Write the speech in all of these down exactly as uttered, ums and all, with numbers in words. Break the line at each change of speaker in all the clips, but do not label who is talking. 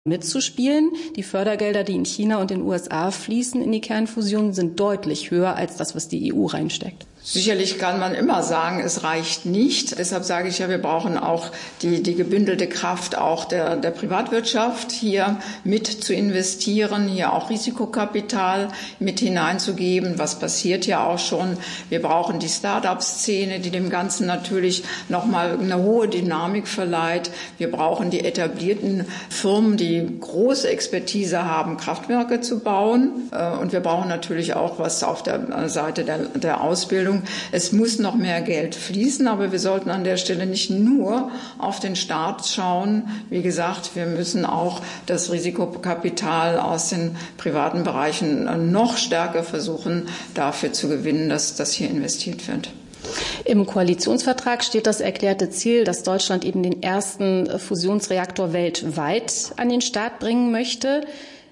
mitzuspielen. Die Fördergelder, die in China und den U S A fließen in die Kernfusion, sind deutlich höher als das, was die E U reinsteckt.
Sicherlich kann man immer sagen, es reicht nicht. Deshalb sage ich ja, wir brauchen auch die, die gebündelte Kraft auch der, der Privatwirtschaft, hier mit zu investieren, hier auch Risikokapital mit hineinzugeben. Was passiert ja auch schon. Wir brauchen die Start-up-Szene, die dem Ganzen natürlich nochmal eine hohe Dynamik verleiht. Wir brauchen die etablierten Firmen, die große Expertise haben, Kraftwerke zu bauen. Und wir brauchen natürlich auch was auf der Seite der, der Ausbildung. Es muss noch mehr Geld fließen, aber wir sollten an der Stelle nicht nur auf den Staat schauen. Wie gesagt, wir müssen auch das Risikokapital aus den privaten Bereichen noch stärker versuchen, dafür zu gewinnen, dass das hier investiert wird.
Im Koalitionsvertrag steht das erklärte Ziel, dass Deutschland eben den ersten Fusionsreaktor weltweit an den Start bringen möchte.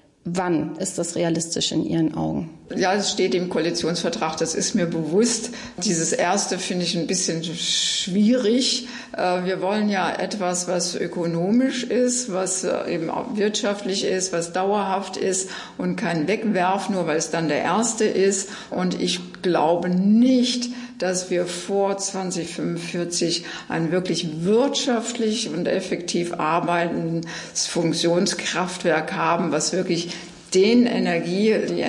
Wann ist das realistisch in Ihren Augen?
Ja, es steht im Koalitionsvertrag, das ist mir bewusst. Dieses erste finde ich ein bisschen schwierig. Wir wollen ja etwas, was ökonomisch ist, was eben auch wirtschaftlich ist, was dauerhaft ist und kein Wegwerf, nur weil es dann der erste ist. Und ich glaube nicht, dass wir vor zwanzig fünfundvierzig ein wirklich wirtschaftlich und effektiv arbeitendes Funktionskraftwerk haben, was wirklich den Energie, die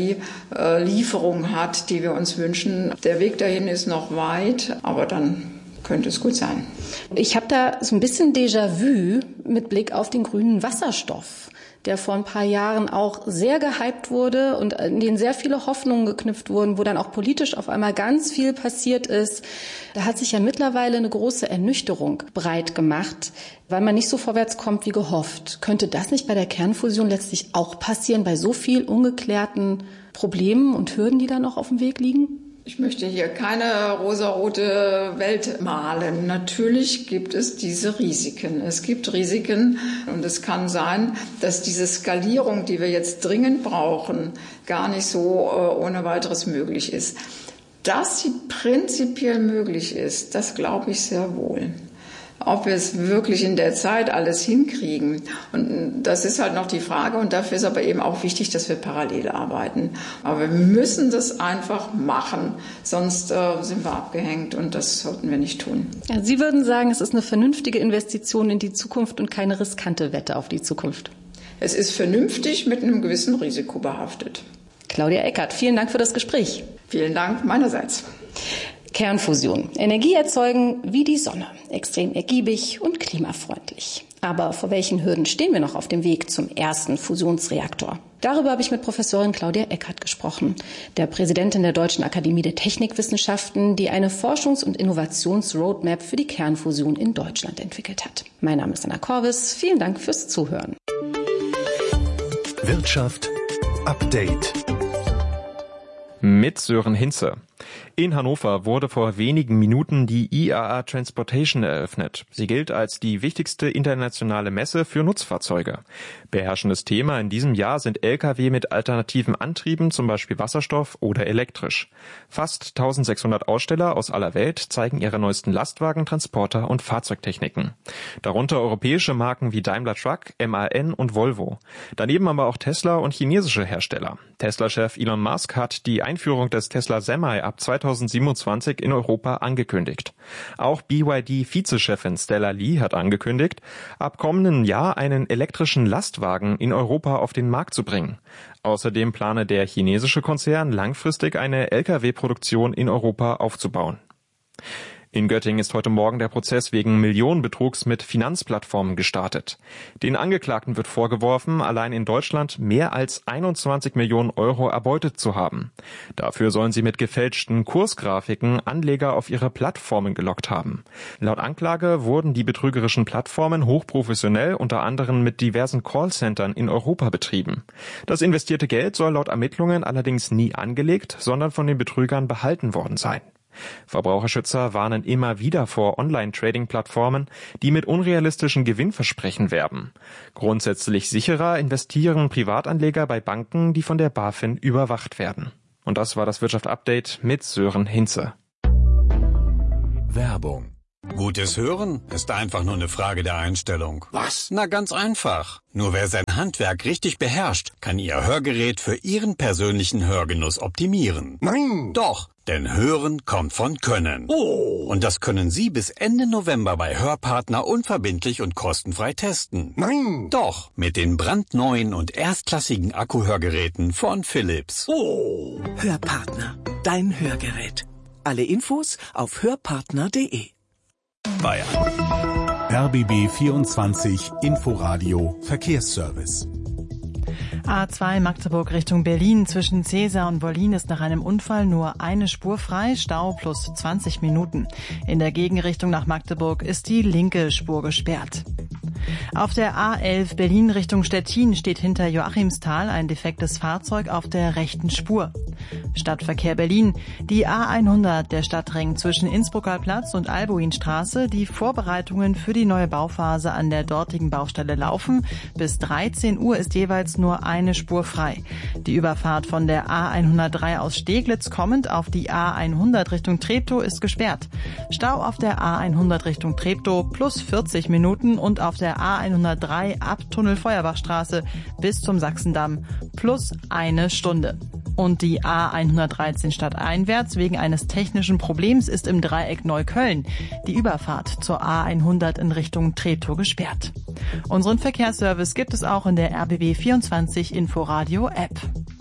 Energielieferung hat, die wir uns wünschen. Der Weg dahin ist noch weit, aber dann könnte es gut sein.
Ich habe da so ein bisschen Déjà-vu mit Blick auf den grünen Wasserstoff, der vor ein paar Jahren auch sehr gehypt wurde und in den sehr viele Hoffnungen geknüpft wurden, wo dann auch politisch auf einmal ganz viel passiert ist. Da hat sich ja mittlerweile eine große Ernüchterung breit gemacht, weil man nicht so vorwärts kommt wie gehofft. Könnte das nicht bei der Kernfusion letztlich auch passieren, bei so viel ungeklärten Problemen und Hürden, die da noch auf dem Weg liegen?
Ich möchte hier keine rosarote Welt malen. Natürlich gibt es diese Risiken. Es gibt Risiken und es kann sein, dass diese Skalierung, die wir jetzt dringend brauchen, gar nicht so ohne weiteres möglich ist. Dass sie prinzipiell möglich ist, das glaube ich sehr wohl. Ob wir es wirklich in der Zeit alles hinkriegen. Und das ist halt noch die Frage. Und dafür ist aber eben auch wichtig, dass wir parallel arbeiten. Aber wir müssen das einfach machen. Sonst äh, sind wir abgehängt und das sollten wir nicht tun.
Ja, Sie würden sagen, es ist eine vernünftige Investition in die Zukunft und keine riskante Wette auf die Zukunft.
Es ist vernünftig mit einem gewissen Risiko behaftet.
Claudia Eckert, vielen Dank für das Gespräch.
Vielen Dank meinerseits.
Kernfusion. Energie erzeugen wie die Sonne. Extrem ergiebig und klimafreundlich. Aber vor welchen Hürden stehen wir noch auf dem Weg zum ersten Fusionsreaktor? Darüber habe ich mit Professorin Claudia Eckert gesprochen, der Präsidentin der Deutschen Akademie der Technikwissenschaften, die eine Forschungs- und Innovationsroadmap für die Kernfusion in Deutschland entwickelt hat. Mein Name ist Anna Korvis. Vielen Dank fürs Zuhören.
Wirtschaft Update
mit Sören Hinze. In Hannover wurde vor wenigen Minuten die I A A Transportation eröffnet. Sie gilt als die wichtigste internationale Messe für Nutzfahrzeuge. Beherrschendes Thema in diesem Jahr sind L K W mit alternativen Antrieben, zum Beispiel Wasserstoff oder elektrisch. Fast eintausendsechshundert Aussteller aus aller Welt zeigen ihre neuesten Lastwagen, Transporter und Fahrzeugtechniken. Darunter europäische Marken wie Daimler Truck, M A N und Volvo. Daneben aber auch Tesla und chinesische Hersteller. Tesla-Chef Elon Musk hat die Einführung des Tesla Semi ab zweitausendsiebenundzwanzig in Europa angekündigt. Auch B Y D-Vizechefin Stella Li hat angekündigt, ab kommenden Jahr einen elektrischen Lastwagen in Europa auf den Markt zu bringen. Außerdem plane der chinesische Konzern langfristig eine L K W-Produktion in Europa aufzubauen. In Göttingen ist heute Morgen der Prozess wegen Millionenbetrugs mit Finanzplattformen gestartet. Den Angeklagten wird vorgeworfen, allein in Deutschland mehr als einundzwanzig Millionen Euro erbeutet zu haben. Dafür sollen sie mit gefälschten Kursgrafiken Anleger auf ihre Plattformen gelockt haben. Laut Anklage wurden die betrügerischen Plattformen hochprofessionell unter anderem mit diversen Callcentern in Europa betrieben. Das investierte Geld soll laut Ermittlungen allerdings nie angelegt, sondern von den Betrügern behalten worden sein. Verbraucherschützer warnen immer wieder vor Online-Trading-Plattformen, die mit unrealistischen Gewinnversprechen werben. Grundsätzlich sicherer investieren Privatanleger bei Banken, die von der BaFin überwacht werden. Und das war das Wirtschaft-Update mit Sören Hinze.
Werbung.
Gutes Hören ist einfach nur eine Frage der Einstellung. Was? Na, ganz einfach. Nur wer sein Handwerk richtig beherrscht, kann Ihr Hörgerät für Ihren persönlichen Hörgenuss optimieren.
Nein!
Doch, denn Hören kommt von Können.
Oh!
Und das können Sie bis Ende November bei Hörpartner unverbindlich und kostenfrei testen.
Nein!
Doch, mit den brandneuen und erstklassigen Akkuhörgeräten von Philips.
Oh!
Hörpartner, dein Hörgerät. Alle Infos auf hörpartner punkt de.
Bayern.
R B B vierundzwanzig Inforadio Verkehrsservice.
A zwei Magdeburg Richtung Berlin zwischen Cäsar und Wollin ist nach einem Unfall nur eine Spur frei, Stau plus zwanzig Minuten. In der Gegenrichtung nach Magdeburg ist die linke Spur gesperrt. Auf der A elf Berlin Richtung Stettin steht hinter Joachimsthal ein defektes Fahrzeug auf der rechten Spur. Stadtverkehr Berlin. Die A hundert, der Stadtring zwischen Innsbrucker Platz und Albuinstraße. Die Vorbereitungen für die neue Bauphase an der dortigen Baustelle laufen. Bis dreizehn Uhr ist jeweils nur eine Spur frei. Die Überfahrt von der A hundertdrei aus Steglitz kommend auf die A hundert Richtung Treptow ist gesperrt. Stau auf der A hundert Richtung Treptow plus vierzig Minuten und auf der A hundertdrei ab Tunnel Feuerbachstraße bis zum Sachsendamm plus eine Stunde. Und die A hundertdreizehn stadteinwärts wegen eines technischen Problems ist im Dreieck Neukölln die Überfahrt zur A hundert in Richtung Treptow gesperrt. Unseren Verkehrsservice gibt es auch in der R B B vierundzwanzig Inforadio App.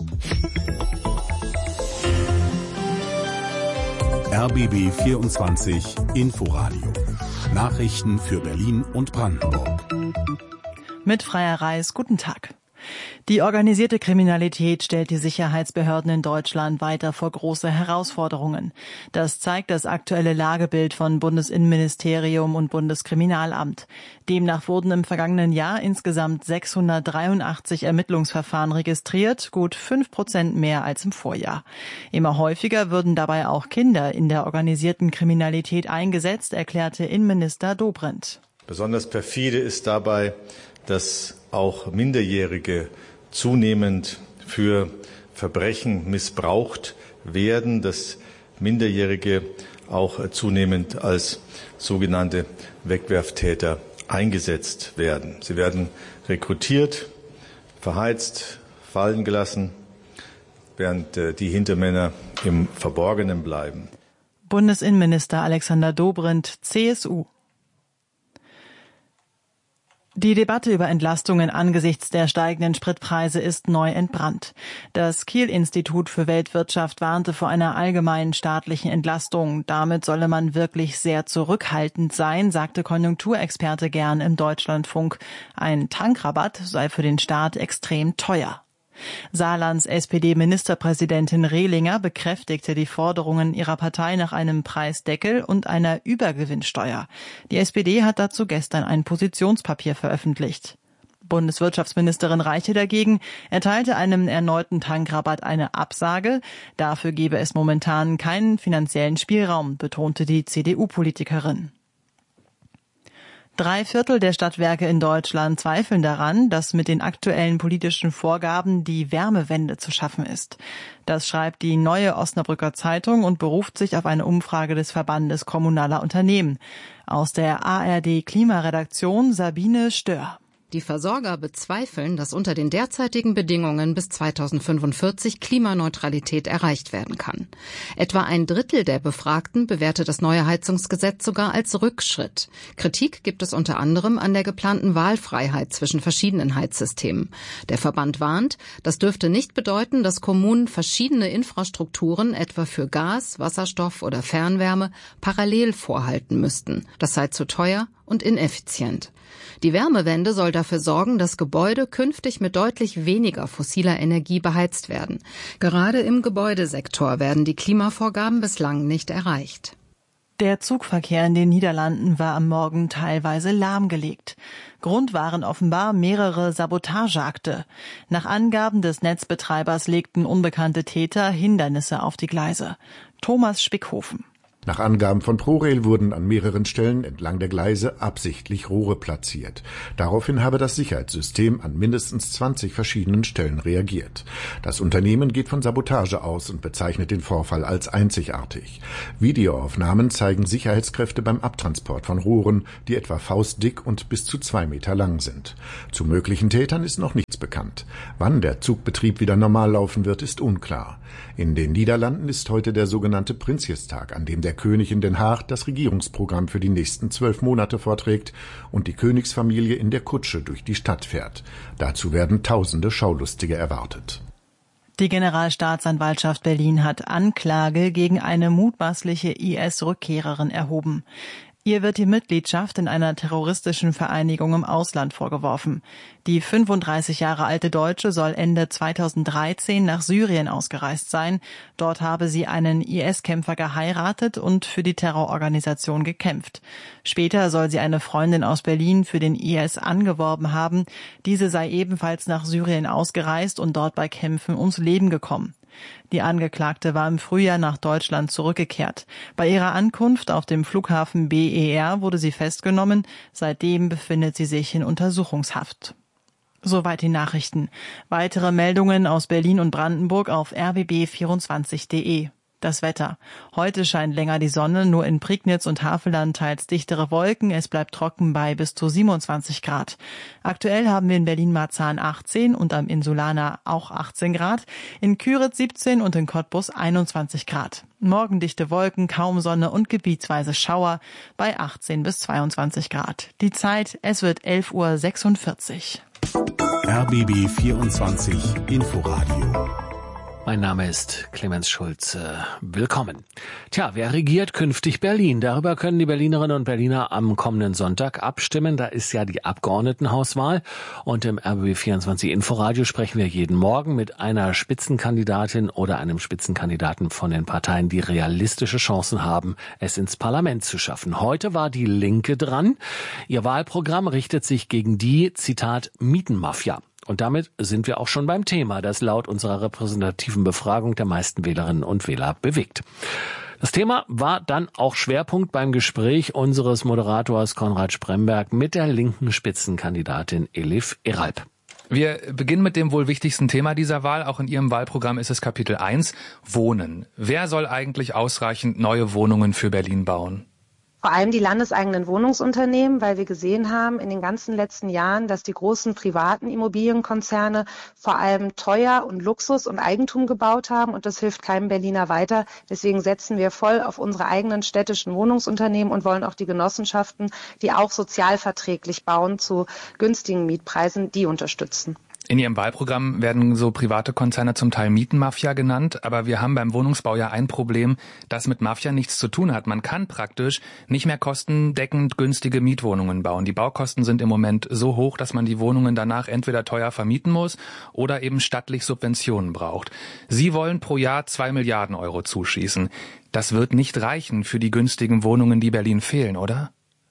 R B B vierundzwanzig Inforadio. Nachrichten für Berlin und Brandenburg.
Mit Freier Reis, guten Tag. Die organisierte Kriminalität stellt die Sicherheitsbehörden in Deutschland weiter vor große Herausforderungen. Das zeigt das aktuelle Lagebild von Bundesinnenministerium und Bundeskriminalamt. Demnach wurden im vergangenen Jahr insgesamt sechshundertdreiundachtzig Ermittlungsverfahren registriert, gut fünf Prozent mehr als im Vorjahr. Immer häufiger würden dabei auch Kinder in der organisierten Kriminalität eingesetzt, erklärte Innenminister Dobrindt.
Besonders perfide ist dabei, dass auch Minderjährige zunehmend für Verbrechen missbraucht werden, dass Minderjährige auch zunehmend als sogenannte Wegwerftäter eingesetzt werden. Sie werden rekrutiert, verheizt, fallen gelassen, während die Hintermänner im Verborgenen bleiben.
Bundesinnenminister Alexander Dobrindt, C S U. Die Debatte über Entlastungen angesichts der steigenden Spritpreise ist neu entbrannt. Das Kiel-Institut für Weltwirtschaft warnte vor einer allgemeinen staatlichen Entlastung. Damit solle man wirklich sehr zurückhaltend sein, sagte Konjunkturexperte Gern im Deutschlandfunk. Ein Tankrabatt sei für den Staat extrem teuer. Saarlands S P D-Ministerpräsidentin Rehlinger bekräftigte die Forderungen ihrer Partei nach einem Preisdeckel und einer Übergewinnsteuer. Die S P D hat dazu gestern ein Positionspapier veröffentlicht. Bundeswirtschaftsministerin Reiche dagegen erteilte einem erneuten Tankrabatt eine Absage. Dafür gebe es momentan keinen finanziellen Spielraum, betonte die C D U-Politikerin. Drei Viertel der Stadtwerke in Deutschland zweifeln daran, dass mit den aktuellen politischen Vorgaben die Wärmewende zu schaffen ist. Das schreibt die Neue Osnabrücker Zeitung und beruft sich auf eine Umfrage des Verbandes kommunaler Unternehmen. Aus der A R D-Klimaredaktion Sabine Stör.
Die Versorger bezweifeln, dass unter den derzeitigen Bedingungen bis zweitausendfünfundvierzig Klimaneutralität erreicht werden kann. Etwa ein Drittel der Befragten bewertet das neue Heizungsgesetz sogar als Rückschritt. Kritik gibt es unter anderem an der geplanten Wahlfreiheit zwischen verschiedenen Heizsystemen. Der Verband warnt, das dürfte nicht bedeuten, dass Kommunen verschiedene Infrastrukturen, etwa für Gas, Wasserstoff oder Fernwärme, parallel vorhalten müssten. Das sei zu teuer und ineffizient. Die Wärmewende soll dafür sorgen, dass Gebäude künftig mit deutlich weniger fossiler Energie beheizt werden. Gerade im Gebäudesektor werden die Klimavorgaben bislang nicht erreicht.
Der Zugverkehr in den Niederlanden war am Morgen teilweise lahmgelegt. Grund waren offenbar mehrere Sabotageakte. Nach Angaben des Netzbetreibers legten unbekannte Täter Hindernisse auf die Gleise. Thomas Spickhofen.
Nach Angaben von ProRail wurden an mehreren Stellen entlang der Gleise absichtlich Rohre platziert. Daraufhin habe das Sicherheitssystem an mindestens zwanzig verschiedenen Stellen reagiert. Das Unternehmen geht von Sabotage aus und bezeichnet den Vorfall als einzigartig. Videoaufnahmen zeigen Sicherheitskräfte beim Abtransport von Rohren, die etwa faustdick und bis zu zwei Meter lang sind. Zu möglichen Tätern ist noch nichts bekannt. Wann der Zugbetrieb wieder normal laufen wird, ist unklar. In den Niederlanden ist heute der sogenannte Prinsjestag, an dem der König in Den Haag das Regierungsprogramm für die nächsten zwölf Monate vorträgt und die Königsfamilie in der Kutsche durch die Stadt fährt. Dazu werden tausende Schaulustige erwartet.
Die Generalstaatsanwaltschaft Berlin hat Anklage gegen eine mutmaßliche I S-Rückkehrerin erhoben. Ihr wird die Mitgliedschaft in einer terroristischen Vereinigung im Ausland vorgeworfen. Die fünfunddreißig Jahre alte Deutsche soll Ende zweitausenddreizehn nach Syrien ausgereist sein. Dort habe sie einen I S-Kämpfer geheiratet und für die Terrororganisation gekämpft. Später soll sie eine Freundin aus Berlin für den I S angeworben haben. Diese sei ebenfalls nach Syrien ausgereist und dort bei Kämpfen ums Leben gekommen. Die Angeklagte war im Frühjahr nach Deutschland zurückgekehrt. Bei ihrer Ankunft auf dem Flughafen B E R wurde sie festgenommen. Seitdem befindet sie sich in Untersuchungshaft. Soweit die Nachrichten. Weitere Meldungen aus Berlin und Brandenburg auf r b b vierundzwanzig punkt de. Das Wetter. Heute scheint länger die Sonne, nur in Prignitz und Havelland teils dichtere Wolken. Es bleibt trocken bei bis zu siebenundzwanzig Grad. Aktuell haben wir in Berlin-Marzahn achtzehn und am Insulaner auch achtzehn Grad, in Küritz siebzehn und in Cottbus einundzwanzig Grad. Morgen dichte Wolken, kaum Sonne und gebietsweise Schauer bei achtzehn bis zweiundzwanzig Grad. Die Zeit, es wird elf Uhr sechsundvierzig.
R B B vierundzwanzig Inforadio.
Mein Name ist Clemens Schulze. Willkommen. Tja, wer regiert künftig Berlin? Darüber können die Berlinerinnen und Berliner am kommenden Sonntag abstimmen. Da ist ja die Abgeordnetenhauswahl. Und im R B B vierundzwanzig Inforadio sprechen wir jeden Morgen mit einer Spitzenkandidatin oder einem Spitzenkandidaten von den Parteien, die realistische Chancen haben, es ins Parlament zu schaffen. Heute war die Linke dran. Ihr Wahlprogramm richtet sich gegen die, Zitat, Mietenmafia. Und damit sind wir auch schon beim Thema, das laut unserer repräsentativen Befragung der meisten Wählerinnen und Wähler bewegt. Das Thema war dann auch Schwerpunkt beim Gespräch unseres Moderators Konrad Spremberg mit der linken Spitzenkandidatin Elif Eralp.
Wir beginnen mit dem wohl wichtigsten Thema dieser Wahl. Auch in Ihrem Wahlprogramm ist es Kapitel eins, Wohnen. Wer soll eigentlich ausreichend neue Wohnungen für Berlin bauen?
Vor allem die landeseigenen Wohnungsunternehmen, weil wir gesehen haben in den ganzen letzten Jahren, dass die großen privaten Immobilienkonzerne vor allem teuer und Luxus und Eigentum gebaut haben und das hilft keinem Berliner weiter. Deswegen setzen wir voll auf unsere eigenen städtischen Wohnungsunternehmen und wollen auch die Genossenschaften, die auch sozialverträglich bauen zu günstigen Mietpreisen, die unterstützen.
In Ihrem Wahlprogramm werden so private Konzerne zum Teil Mietenmafia genannt, aber wir haben beim Wohnungsbau ja ein Problem, das mit Mafia nichts zu tun hat. Man kann praktisch nicht mehr kostendeckend günstige Mietwohnungen bauen. Die Baukosten sind im Moment so hoch, dass man die Wohnungen danach entweder teuer vermieten muss oder eben stattlich Subventionen braucht. Sie wollen pro Jahr zwei Milliarden Euro zuschießen. Das wird nicht reichen für die günstigen Wohnungen, die Berlin fehlen, oder?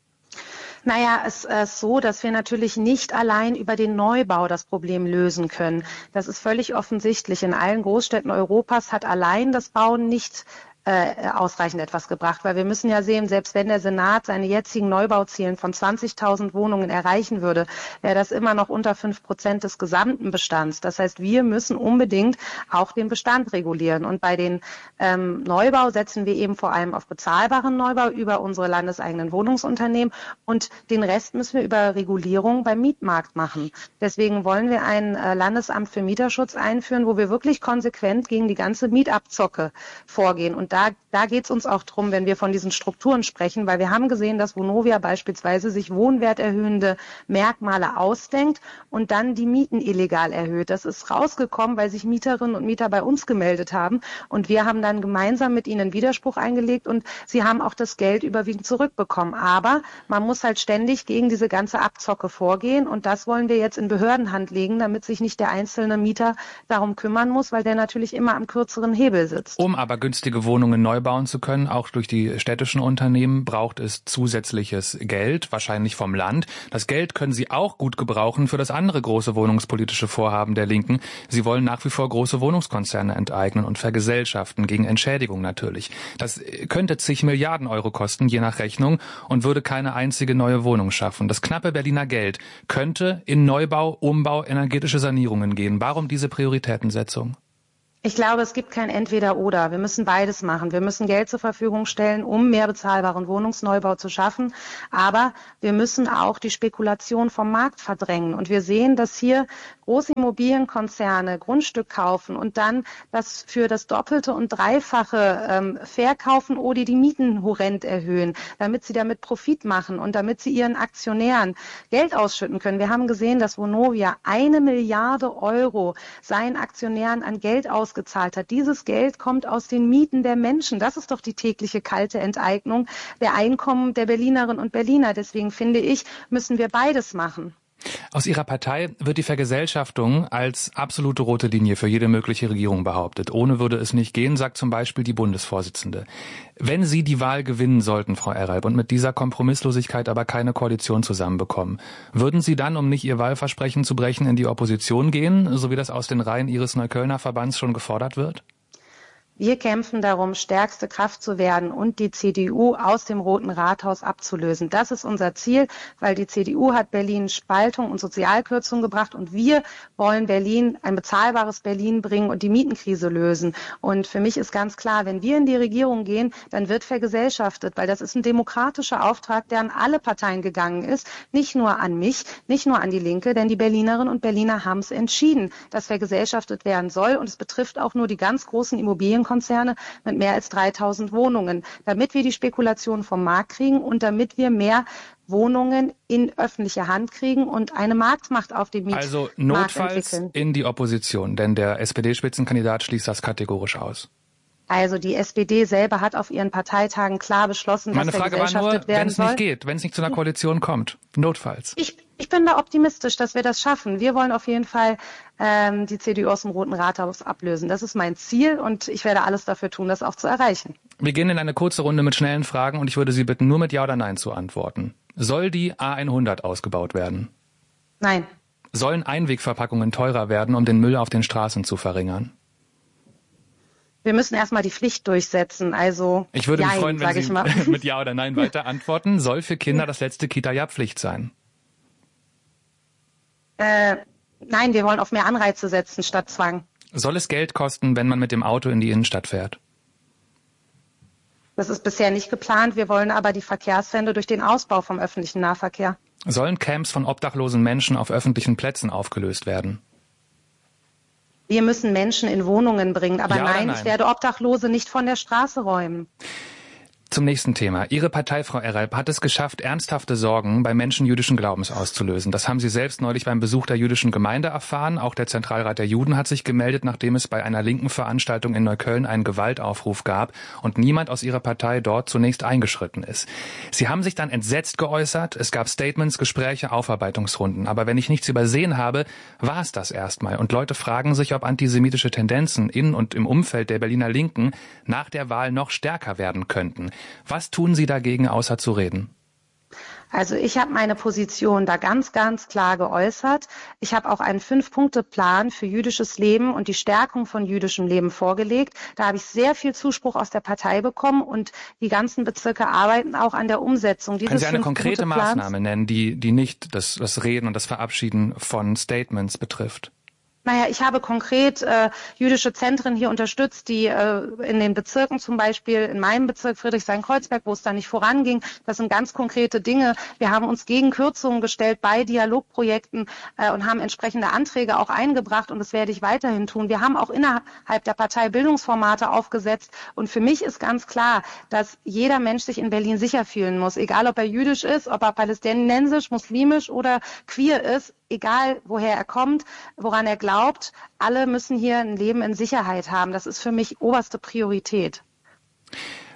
Naja, es ist so, dass wir natürlich nicht allein über den Neubau das Problem lösen können. Das ist völlig offensichtlich. In allen Großstädten Europas hat allein das Bauen nicht äh, ausreichend etwas gebracht, weil wir müssen ja sehen, selbst wenn der Senat seine jetzigen Neubauzielen von zwanzigtausend Wohnungen erreichen würde, wäre das immer noch unter fünf Prozent des gesamten Bestands. Das heißt, wir müssen unbedingt auch den Bestand regulieren. Und bei den ähm, Neubau setzen wir eben vor allem auf bezahlbaren Neubau über unsere landeseigenen Wohnungsunternehmen und den Rest müssen wir über Regulierung beim Mietmarkt machen. Deswegen wollen wir ein äh, Landesamt für Mieterschutz einführen, wo wir wirklich konsequent gegen die ganze Mietabzocke vorgehen. Und Da, da geht es uns auch drum, wenn wir von diesen Strukturen sprechen, weil wir haben gesehen, dass Vonovia beispielsweise sich wohnwerterhöhende Merkmale ausdenkt und dann die Mieten illegal erhöht. Das ist rausgekommen, weil sich Mieterinnen und Mieter bei uns gemeldet haben und wir haben dann gemeinsam mit ihnen Widerspruch eingelegt und sie haben auch das Geld überwiegend zurückbekommen. Aber man muss halt ständig gegen diese ganze Abzocke vorgehen und das wollen wir jetzt in Behördenhand legen, damit sich nicht der einzelne Mieter darum kümmern muss, weil der natürlich immer am kürzeren Hebel sitzt.
Um aber günstige Wohnungen Wohnungen neu bauen zu können, auch durch die städtischen Unternehmen, braucht es zusätzliches Geld, wahrscheinlich vom Land. Das Geld können Sie auch gut gebrauchen für das andere große wohnungspolitische Vorhaben der Linken. Sie wollen nach wie vor große Wohnungskonzerne enteignen und vergesellschaften, gegen Entschädigung natürlich. Das könnte zig Milliarden Euro kosten, je nach Rechnung, und würde keine einzige neue Wohnung schaffen. Das knappe Berliner Geld könnte in Neubau, Umbau, energetische Sanierungen gehen. Warum diese Prioritätensetzung?
Ich glaube, es gibt kein Entweder-Oder. Wir müssen beides machen. Wir müssen Geld zur Verfügung stellen, um mehr bezahlbaren Wohnungsneubau zu schaffen. Aber wir müssen auch die Spekulation vom Markt verdrängen. Und wir sehen, dass hier große Immobilienkonzerne Grundstück kaufen und dann das für das Doppelte und Dreifache ähm, verkaufen oder die Mieten horrend erhöhen, damit sie damit Profit machen und damit sie ihren Aktionären Geld ausschütten können. Wir haben gesehen, dass Vonovia eine Milliarde Euro seinen Aktionären an Geld ausgezahlt hat. Dieses Geld kommt aus den Mieten der Menschen. Das ist doch die tägliche kalte Enteignung der Einkommen der Berlinerinnen und Berliner. Deswegen finde ich, müssen wir beides machen.
Aus Ihrer Partei wird die Vergesellschaftung als absolute rote Linie für jede mögliche Regierung behauptet. Ohne würde es nicht gehen, sagt zum Beispiel die Bundesvorsitzende. Wenn Sie die Wahl gewinnen sollten, Frau Eralb, und mit dieser Kompromisslosigkeit aber keine Koalition zusammenbekommen, würden Sie dann, um nicht Ihr Wahlversprechen zu brechen, in die Opposition gehen, so wie das aus den Reihen Ihres Neuköllner Verbands schon gefordert wird?
Wir kämpfen darum, stärkste Kraft zu werden und die C D U aus dem Roten Rathaus abzulösen. Das ist unser Ziel, weil die C D U hat Berlin Spaltung und Sozialkürzung gebracht und wir wollen Berlin, ein bezahlbares Berlin bringen und die Mietenkrise lösen. Und für mich ist ganz klar, wenn wir in die Regierung gehen, dann wird vergesellschaftet, weil das ist ein demokratischer Auftrag, der an alle Parteien gegangen ist, nicht nur an mich, nicht nur an die Linke, denn die Berlinerinnen und Berliner haben es entschieden, dass vergesellschaftet werden soll und es betrifft auch nur die ganz großen Immobilien Konzerne mit mehr als dreitausend Wohnungen, damit wir die Spekulation vom Markt kriegen und damit wir mehr Wohnungen in öffentliche Hand kriegen und eine Marktmacht auf dem Mietmarkt
Also notfalls entwickeln. In die Opposition, denn der S P D-Spitzenkandidat schließt das kategorisch aus.
Also die S P D selber hat auf ihren Parteitagen klar beschlossen,
Meine
dass
Frage war nur, wenn es
soll.
nicht geht, wenn es nicht zu einer Koalition kommt, notfalls.
Ich, ich bin da optimistisch, dass wir das schaffen. Wir wollen auf jeden Fall ähm, die C D U aus dem Roten Rathaus ablösen. Das ist mein Ziel und ich werde alles dafür tun, das auch zu erreichen.
Wir gehen in eine kurze Runde mit schnellen Fragen und ich würde Sie bitten, nur mit Ja oder Nein zu antworten. Soll die A hundert ausgebaut werden?
Nein.
Sollen Einwegverpackungen teurer werden, um den Müll auf den Straßen zu verringern?
Wir müssen erstmal die Pflicht durchsetzen, also
Ich würde mich
Jein,
freuen, wenn Sie mit Ja oder Nein weiter antworten. Soll für Kinder das letzte Kita-Jahr Pflicht sein?
Äh, nein, wir wollen auf mehr Anreize setzen statt Zwang.
Soll es Geld kosten, wenn man mit dem Auto in die Innenstadt fährt?
Das ist bisher nicht geplant. Wir wollen aber die Verkehrswende durch den Ausbau vom öffentlichen Nahverkehr.
Sollen Camps von obdachlosen Menschen auf öffentlichen Plätzen aufgelöst werden?
Wir müssen Menschen in Wohnungen bringen. Aber
ja
nein,
nein,
ich werde Obdachlose nicht von der Straße räumen.
Zum nächsten Thema. Ihre Partei, Frau Eralb, hat es geschafft, ernsthafte Sorgen bei Menschen jüdischen Glaubens auszulösen. Das haben Sie selbst neulich beim Besuch der jüdischen Gemeinde erfahren. Auch der Zentralrat der Juden hat sich gemeldet, nachdem es bei einer linken Veranstaltung in Neukölln einen Gewaltaufruf gab und niemand aus Ihrer Partei dort zunächst eingeschritten ist. Sie haben sich dann entsetzt geäußert. Es gab Statements, Gespräche, Aufarbeitungsrunden. Aber wenn ich nichts übersehen habe, war es das erstmal. Und Leute fragen sich, ob antisemitische Tendenzen in und im Umfeld der Berliner Linken nach der Wahl noch stärker werden könnten. Was tun Sie dagegen, außer zu reden?
Also ich habe meine Position da ganz, ganz klar geäußert. Ich habe auch einen Fünf-Punkte-Plan für jüdisches Leben und die Stärkung von jüdischem Leben vorgelegt. Da habe ich sehr viel Zuspruch aus der Partei bekommen und die ganzen Bezirke arbeiten auch an der Umsetzung dieses
Können Sie eine konkrete Maßnahme nennen, die, die nicht das, das Reden und das Verabschieden von Statements betrifft?
Naja, ich habe konkret äh, jüdische Zentren hier unterstützt, die äh, in den Bezirken zum Beispiel, in meinem Bezirk Friedrichshain-Kreuzberg, wo es da nicht voranging, das sind ganz konkrete Dinge. Wir haben uns gegen Kürzungen gestellt bei Dialogprojekten äh, und haben entsprechende Anträge auch eingebracht und das werde ich weiterhin tun. Wir haben auch innerhalb der Partei Bildungsformate aufgesetzt und für mich ist ganz klar, dass jeder Mensch sich in Berlin sicher fühlen muss, egal ob er jüdisch ist, ob er palästinensisch, muslimisch oder queer ist, egal woher er kommt, woran er glaubt, alle müssen hier ein Leben in Sicherheit haben. Das ist für mich oberste Priorität.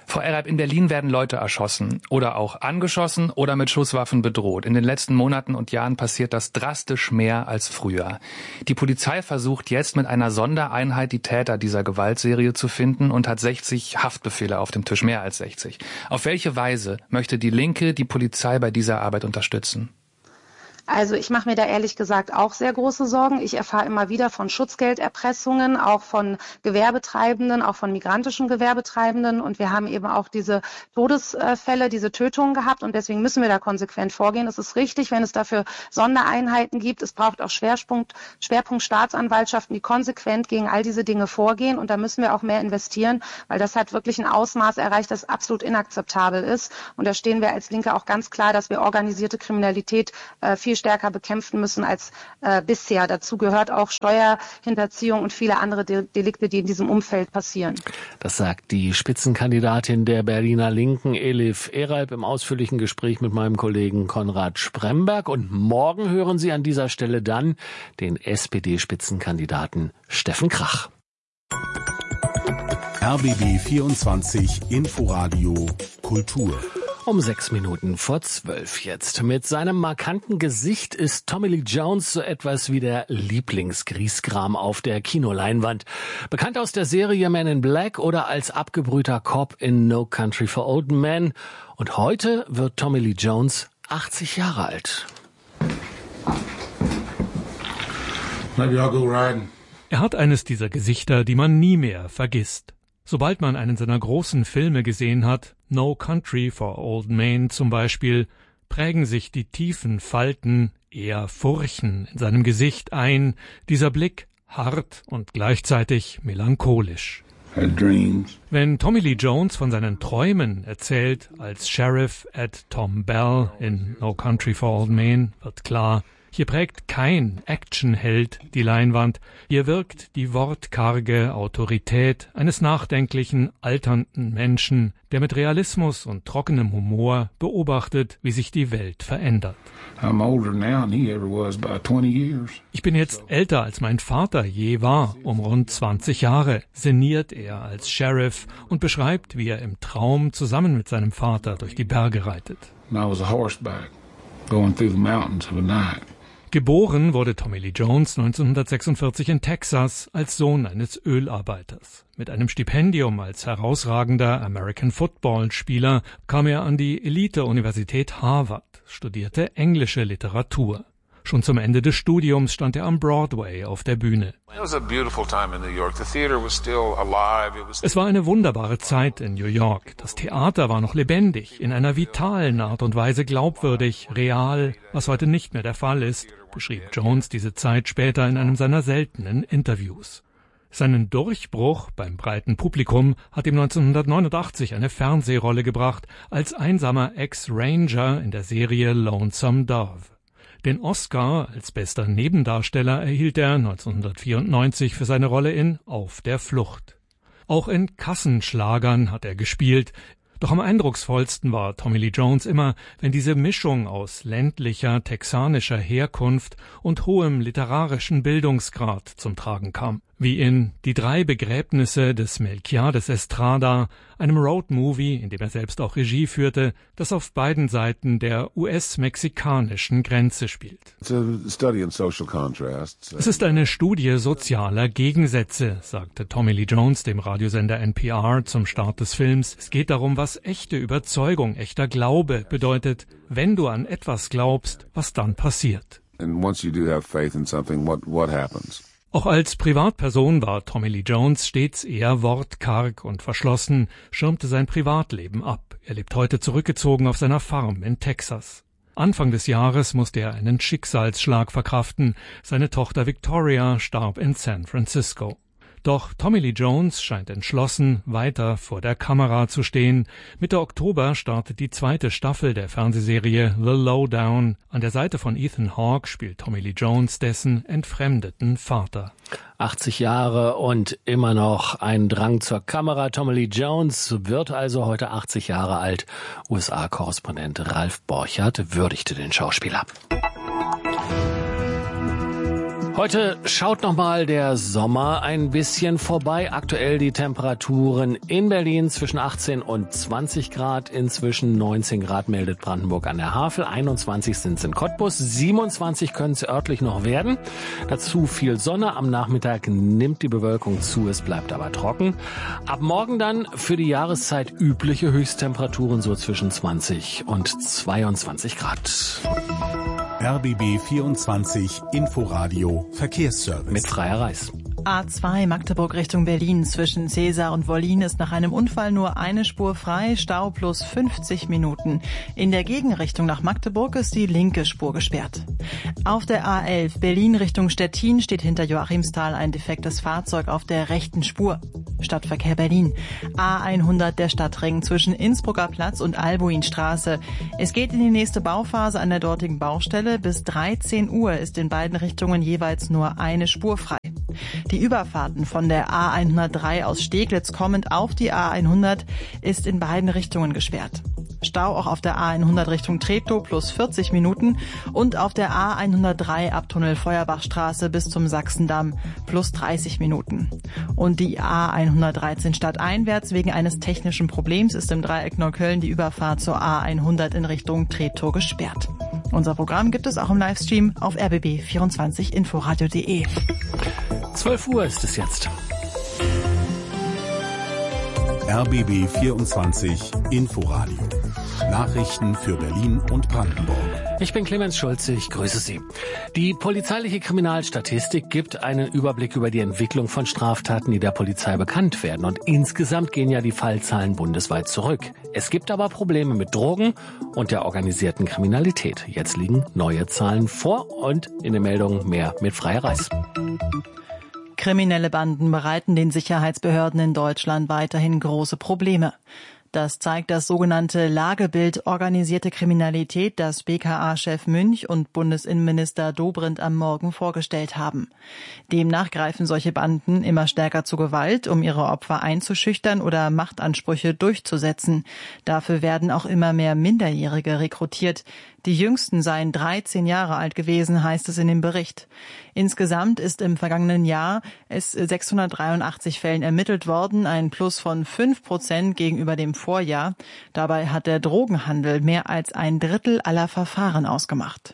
Frau Erb, in Berlin werden Leute erschossen oder auch angeschossen oder mit Schusswaffen bedroht. In den letzten Monaten und Jahren passiert das drastisch mehr als früher. Die Polizei versucht jetzt mit einer Sondereinheit die Täter dieser Gewaltserie zu finden und hat sechzig Haftbefehle auf dem Tisch, mehr als sechzig. Auf welche Weise möchte die Linke die Polizei bei dieser Arbeit unterstützen?
Also ich mache mir da ehrlich gesagt auch sehr große Sorgen. Ich erfahre immer wieder von Schutzgelderpressungen, auch von Gewerbetreibenden, auch von migrantischen Gewerbetreibenden. Und wir haben eben auch diese Todesfälle, diese Tötungen gehabt. Und deswegen müssen wir da konsequent vorgehen. Es ist richtig, wenn es dafür Sondereinheiten gibt. Es braucht auch Schwerpunkt, Schwerpunkt Staatsanwaltschaften, die konsequent gegen all diese Dinge vorgehen. Und da müssen wir auch mehr investieren, weil das hat wirklich ein Ausmaß erreicht, das absolut inakzeptabel ist. Und da stehen wir als Linke auch ganz klar, dass wir organisierte Kriminalität äh, viel stärker bekämpfen müssen als äh, bisher. Dazu gehört auch Steuerhinterziehung und viele andere De- Delikte, die in diesem Umfeld passieren.
Das sagt die Spitzenkandidatin der Berliner Linken, Elif Eralp, im ausführlichen Gespräch mit meinem Kollegen Konrad Spremberg. Und morgen hören Sie an dieser Stelle dann den S P D-Spitzenkandidaten Steffen Krach.
R B B vierundzwanzig Inforadio Kultur.
Um sechs Minuten vor zwölf jetzt. Mit seinem markanten Gesicht ist Tommy Lee Jones so etwas wie der Lieblingsgrieskram auf der Kinoleinwand. Bekannt aus der Serie Men in Black oder als abgebrühter Cop in No Country for Old Men. Und heute wird Tommy Lee Jones achtzig Jahre alt.
Maybe I'll go riding.
Er hat eines dieser Gesichter, die man nie mehr vergisst. Sobald man einen seiner großen Filme gesehen hat, No Country for Old Men zum Beispiel, prägen sich die tiefen Falten, eher Furchen in seinem Gesicht ein, dieser Blick hart und gleichzeitig melancholisch. Wenn Tommy Lee Jones von seinen Träumen erzählt, als Sheriff Ed Tom Bell in No Country for Old Men, wird klar, hier prägt kein Actionheld die Leinwand, hier wirkt die wortkarge Autorität eines nachdenklichen, alternden Menschen, der mit Realismus und trockenem Humor beobachtet, wie sich die Welt verändert. Ich bin jetzt älter, als mein Vater je war, um rund zwanzig Jahre, sinniert er als Sheriff und beschreibt, wie er im Traum zusammen mit seinem Vater durch die Berge reitet. Geboren wurde Tommy Lee Jones neunzehnhundertsechsundvierzig in Texas als Sohn eines Ölarbeiters. Mit einem Stipendium als herausragender American-Football-Spieler kam er an die Elite-Universität Harvard, studierte englische Literatur. Schon zum Ende des Studiums stand er am Broadway auf der Bühne. Es war eine wunderbare Zeit in New York. Das Theater war noch lebendig, in einer vitalen Art und Weise glaubwürdig, real, was heute nicht mehr der Fall ist, beschrieb Jones diese Zeit später in einem seiner seltenen Interviews. Seinen Durchbruch beim breiten Publikum hat ihm neunzehnhundertneunundachtzig eine Fernsehrolle gebracht als einsamer Ex-Ranger in der Serie Lonesome Dove. Den Oscar als bester Nebendarsteller erhielt er neunzehnhundertvierundneunzig für seine Rolle in Auf der Flucht. Auch in Kassenschlagern hat er gespielt. Doch am eindrucksvollsten war Tommy Lee Jones immer, wenn diese Mischung aus ländlicher, texanischer Herkunft und hohem literarischen Bildungsgrad zum Tragen kam. Wie in Die drei Begräbnisse des Melquiades Estrada, einem Roadmovie, in dem er selbst auch Regie führte, das auf beiden Seiten der U S-mexikanischen Grenze spielt. Es ist eine Studie sozialer Gegensätze, sagte Tommy Lee Jones dem Radiosender N P R zum Start des Films. Es geht darum, was echte Überzeugung, echter Glaube bedeutet, wenn du an etwas glaubst, was dann passiert.
And once you do have faith in something, what what happens?
Auch als Privatperson war Tommy Lee Jones stets eher wortkarg und verschlossen, schirmte sein Privatleben ab. Er lebt heute zurückgezogen auf seiner Farm in Texas. Anfang des Jahres musste er einen Schicksalsschlag verkraften. Seine Tochter Victoria starb in San Francisco. Doch Tommy Lee Jones scheint entschlossen, weiter vor der Kamera zu stehen. Mitte Oktober startet die zweite Staffel der Fernsehserie The Lowdown. An der Seite von Ethan Hawke spielt Tommy Lee Jones dessen entfremdeten Vater.
achtzig Jahre und immer noch ein Drang zur Kamera. Tommy Lee Jones wird also heute achtzig Jahre alt. U S A-Korrespondent Ralf Borchardt würdigte den Schauspieler. Heute schaut nochmal der Sommer ein bisschen vorbei. Aktuell die Temperaturen in Berlin zwischen achtzehn und zwanzig Grad. Inzwischen neunzehn Grad meldet Brandenburg an der Havel. einundzwanzig sind es in Cottbus. siebenundzwanzig können es örtlich noch werden. Dazu viel Sonne. Am Nachmittag nimmt die Bewölkung zu. Es bleibt aber trocken. Ab morgen dann für die Jahreszeit übliche Höchsttemperaturen so zwischen zwanzig und zweiundzwanzig Grad.
R B B vierundzwanzig Inforadio Verkehrsservice.
Mit Freier Reis.
A zwei Magdeburg Richtung Berlin zwischen Cäsar und Wollin ist nach einem Unfall nur eine Spur frei, Stau plus fünfzig Minuten. In der Gegenrichtung nach Magdeburg ist die linke Spur gesperrt. Auf der A elf Berlin Richtung Stettin steht hinter Joachimsthal ein defektes Fahrzeug auf der rechten Spur. Stadtverkehr Berlin. A hundert der Stadtring zwischen Innsbrucker Platz und Albuinstraße. Es geht in die nächste Bauphase an der dortigen Baustelle. Bis dreizehn Uhr ist in beiden Richtungen jeweils nur eine Spur frei. Die Überfahrten von der A hundertdrei aus Steglitz kommend auf die A hundert ist in beiden Richtungen gesperrt. Stau auch auf der A hundert Richtung Treptow plus vierzig Minuten und auf der A hundertdrei ab Tunnel Feuerbachstraße bis zum Sachsendamm plus dreißig Minuten. Und die A hundertdreizehn stadteinwärts wegen eines technischen Problems ist im Dreieck Neukölln die Überfahrt zur A hundert in Richtung Treptow gesperrt. Unser Programm gibt es auch im Livestream auf r b b vierundzwanzig inforadio punkt de.
zwölf Uhr ist es jetzt.
R B B vierundzwanzig Inforadio. Nachrichten für Berlin und Brandenburg.
Ich bin Clemens Schulze, ich grüße Sie. Die polizeiliche Kriminalstatistik gibt einen Überblick über die Entwicklung von Straftaten, die der Polizei bekannt werden. Und insgesamt gehen ja die Fallzahlen bundesweit zurück. Es gibt aber Probleme mit Drogen und der organisierten Kriminalität. Jetzt liegen neue Zahlen vor und in den Meldungen mehr mit Freier Reis.
Kriminelle Banden bereiten den Sicherheitsbehörden in Deutschland weiterhin große Probleme. Das zeigt das sogenannte Lagebild Organisierte Kriminalität, das B K A-Chef Münch und Bundesinnenminister Dobrindt am Morgen vorgestellt haben. Demnach greifen solche Banden immer stärker zu Gewalt, um ihre Opfer einzuschüchtern oder Machtansprüche durchzusetzen. Dafür werden auch immer mehr Minderjährige rekrutiert. Die jüngsten seien dreizehn Jahre alt gewesen, heißt es in dem Bericht. Insgesamt ist im vergangenen Jahr es sechshundertdreiundachtzig Fällen ermittelt worden, ein Plus von fünf Prozent gegenüber dem Vorjahr. Dabei hat der Drogenhandel mehr als ein Drittel aller Verfahren ausgemacht.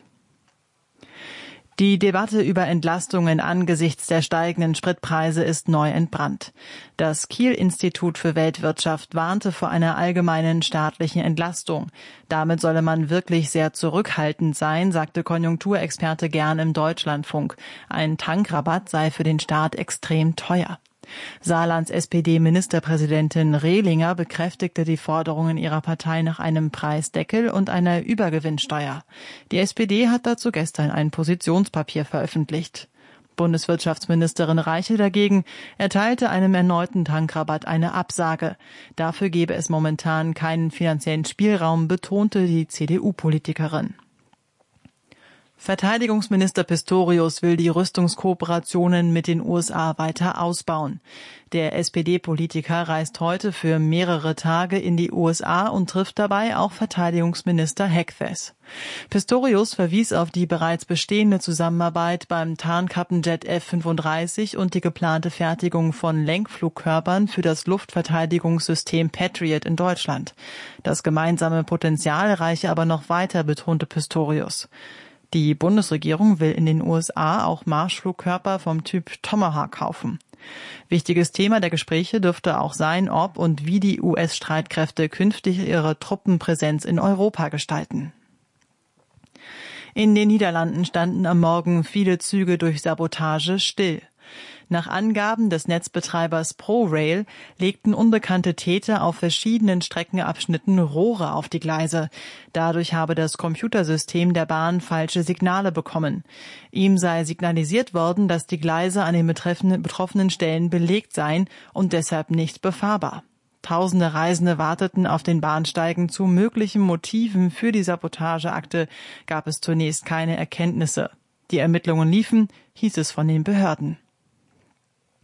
Die Debatte über Entlastungen angesichts der steigenden Spritpreise ist neu entbrannt. Das Kiel-Institut für Weltwirtschaft warnte vor einer allgemeinen staatlichen Entlastung. Damit solle man wirklich sehr zurückhaltend sein, sagte Konjunkturexperte Gern im Deutschlandfunk. Ein Tankrabatt sei für den Staat extrem teuer. Saarlands S P D-Ministerpräsidentin Rehlinger bekräftigte die Forderungen ihrer Partei nach einem Preisdeckel und einer Übergewinnsteuer. Die S P D hat dazu gestern ein Positionspapier veröffentlicht. Bundeswirtschaftsministerin Reiche dagegen erteilte einem erneuten Tankrabatt eine Absage. Dafür gebe es momentan keinen finanziellen Spielraum, betonte die C D U-Politikerin. Verteidigungsminister Pistorius will die Rüstungskooperationen mit den U S A weiter ausbauen. Der S P D-Politiker reist heute für mehrere Tage in die U S A und trifft dabei auch Verteidigungsminister Hegseth. Pistorius verwies auf die bereits bestehende Zusammenarbeit beim Tarnkappenjet F fünfunddreißig und die geplante Fertigung von Lenkflugkörpern für das Luftverteidigungssystem Patriot in Deutschland. Das gemeinsame Potenzial reiche aber noch weiter, betonte Pistorius. Die Bundesregierung will in den U S A auch Marschflugkörper vom Typ Tomahawk kaufen. Wichtiges Thema der Gespräche dürfte auch sein, ob und wie die U S-Streitkräfte künftig ihre Truppenpräsenz in Europa gestalten. In den Niederlanden standen am Morgen viele Züge durch Sabotage still. Nach Angaben des Netzbetreibers ProRail legten unbekannte Täter auf verschiedenen Streckenabschnitten Rohre auf die Gleise. Dadurch habe das Computersystem der Bahn falsche Signale bekommen. Ihm sei signalisiert worden, dass die Gleise an den betreffenden, betroffenen Stellen belegt seien und deshalb nicht befahrbar. Tausende Reisende warteten auf den Bahnsteigen. Zu möglichen Motiven für die Sabotageakte gab es zunächst keine Erkenntnisse. Die Ermittlungen liefen, hieß es von den Behörden.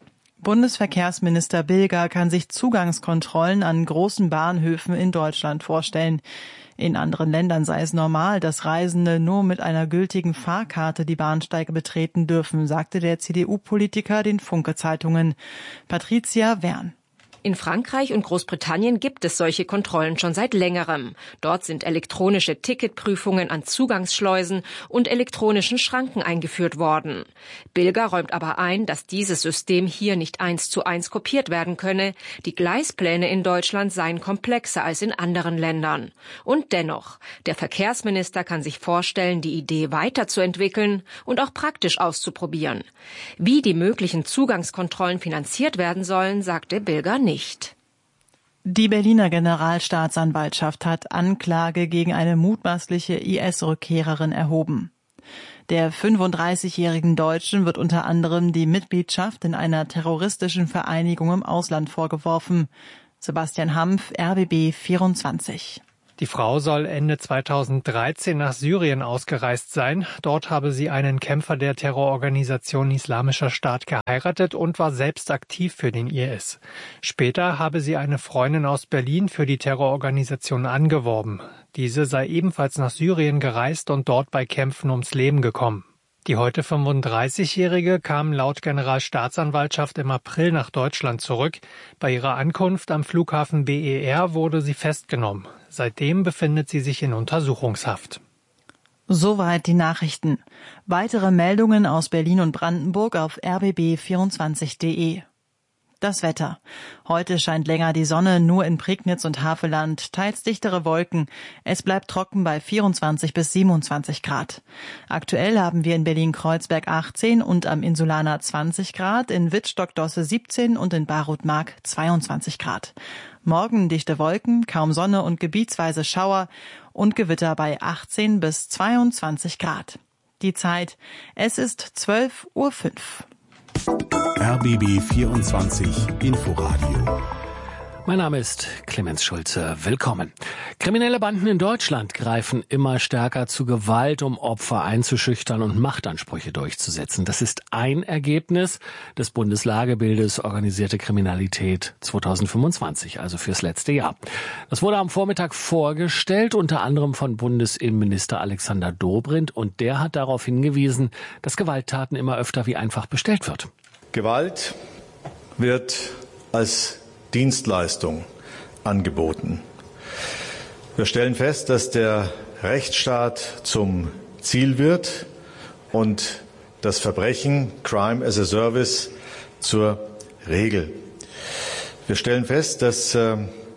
Bundesverkehrsminister Bilger kann sich Zugangskontrollen an großen Bahnhöfen in Deutschland vorstellen. In anderen Ländern sei es normal, dass Reisende nur mit einer gültigen Fahrkarte die Bahnsteige betreten dürfen, sagte der C D U-Politiker den Funke-Zeitungen. Patricia Wern.
In Frankreich und Großbritannien gibt es solche Kontrollen schon seit längerem. Dort sind elektronische Ticketprüfungen an Zugangsschleusen und elektronischen Schranken eingeführt worden. Bilger räumt aber ein, dass dieses System hier nicht eins zu eins kopiert werden könne. Die Gleispläne in Deutschland seien komplexer als in anderen Ländern. Und dennoch, der Verkehrsminister kann sich vorstellen, die Idee weiterzuentwickeln und auch praktisch auszuprobieren. Wie die möglichen Zugangskontrollen finanziert werden sollen, sagte Bilger nicht. Nicht.
Die Berliner Generalstaatsanwaltschaft hat Anklage gegen eine mutmaßliche I S-Rückkehrerin erhoben. Der fünfunddreißigjährigen Deutschen wird unter anderem die Mitgliedschaft in einer terroristischen Vereinigung im Ausland vorgeworfen. Sebastian Hampf, R B B vierundzwanzig.
Die Frau soll Ende zweitausenddreizehn nach Syrien ausgereist sein. Dort habe sie einen Kämpfer der Terrororganisation Islamischer Staat geheiratet und war selbst aktiv für den I S. Später habe sie eine Freundin aus Berlin für die Terrororganisation angeworben. Diese sei ebenfalls nach Syrien gereist und dort bei Kämpfen ums Leben gekommen. Die heute fünfunddreißigjährige kam laut Generalstaatsanwaltschaft im April nach Deutschland zurück. Bei ihrer Ankunft am Flughafen B E R wurde sie festgenommen. Seitdem befindet sie sich in Untersuchungshaft.
Soweit die Nachrichten. Weitere Meldungen aus Berlin und Brandenburg auf r b b vierundzwanzig punkt d e. Das Wetter. Heute scheint länger die Sonne, nur in Prignitz und Havelland, teils dichtere Wolken. Es bleibt trocken bei vierundzwanzig bis siebenundzwanzig Grad. Aktuell haben wir in Berlin-Kreuzberg achtzehn und am Insulaner zwanzig Grad, in Wittstock-Dosse siebzehn und in Barutmark zweiundzwanzig Grad. Morgen dichte Wolken, kaum Sonne und gebietsweise Schauer und Gewitter bei achtzehn bis zweiundzwanzig Grad. Die Zeit, es ist zwölf Uhr fünf.
R B B vierundzwanzig Inforadio.
Mein Name ist Clemens Schulze. Willkommen. Kriminelle Banden in Deutschland greifen immer stärker zu Gewalt, um Opfer einzuschüchtern und Machtansprüche durchzusetzen. Das ist ein Ergebnis des Bundeslagebildes Organisierte Kriminalität zweitausendfünfundzwanzig, also fürs letzte Jahr. Das wurde am Vormittag vorgestellt, unter anderem von Bundesinnenminister Alexander Dobrindt, und der hat darauf hingewiesen, dass Gewalttaten immer öfter wie einfach bestellt wird.
Gewalt wird als Dienstleistung angeboten. Wir stellen fest, dass der Rechtsstaat zum Ziel wird und das Verbrechen, Crime as a Service, zur Regel. Wir stellen fest, dass äh,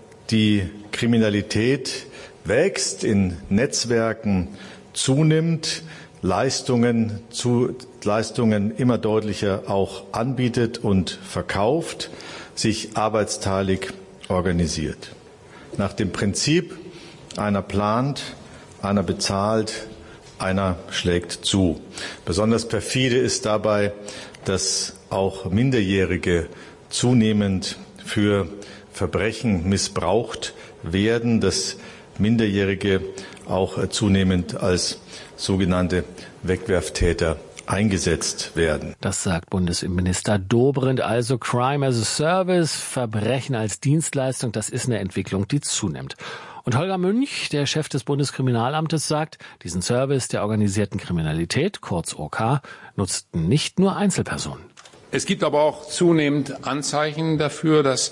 die Kriminalität wächst, in Netzwerken zunimmt, Leistungen, zu, Leistungen immer deutlicher auch anbietet und verkauft, sich arbeitsteilig organisiert. Nach dem Prinzip, einer plant, einer bezahlt, einer schlägt zu. Besonders perfide ist dabei, dass auch Minderjährige zunehmend für Verbrechen missbraucht werden, dass Minderjährige auch zunehmend als sogenannte Wegwerftäter eingesetzt werden.
Das sagt Bundesinnenminister Dobrindt. Also Crime as a Service, Verbrechen als Dienstleistung, das ist eine Entwicklung, die zunimmt. Und Holger Münch, der Chef des Bundeskriminalamtes, sagt, diesen Service der organisierten Kriminalität, kurz O K, nutzten nicht nur Einzelpersonen.
Es gibt aber auch zunehmend Anzeichen dafür, dass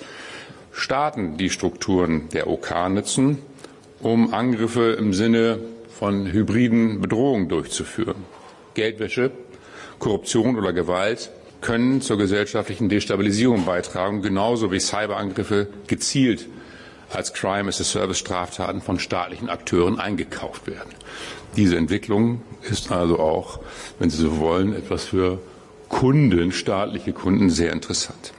Staaten die Strukturen der O K nutzen, um Angriffe im Sinne von hybriden Bedrohungen durchzuführen. Geldwäsche, Korruption oder Gewalt können zur gesellschaftlichen Destabilisierung beitragen, genauso wie Cyberangriffe gezielt als Crime as a Service Straftaten von staatlichen Akteuren eingekauft werden. Diese Entwicklung ist also auch, wenn Sie so wollen, etwas für Kunden, staatliche Kunden, sehr interessant.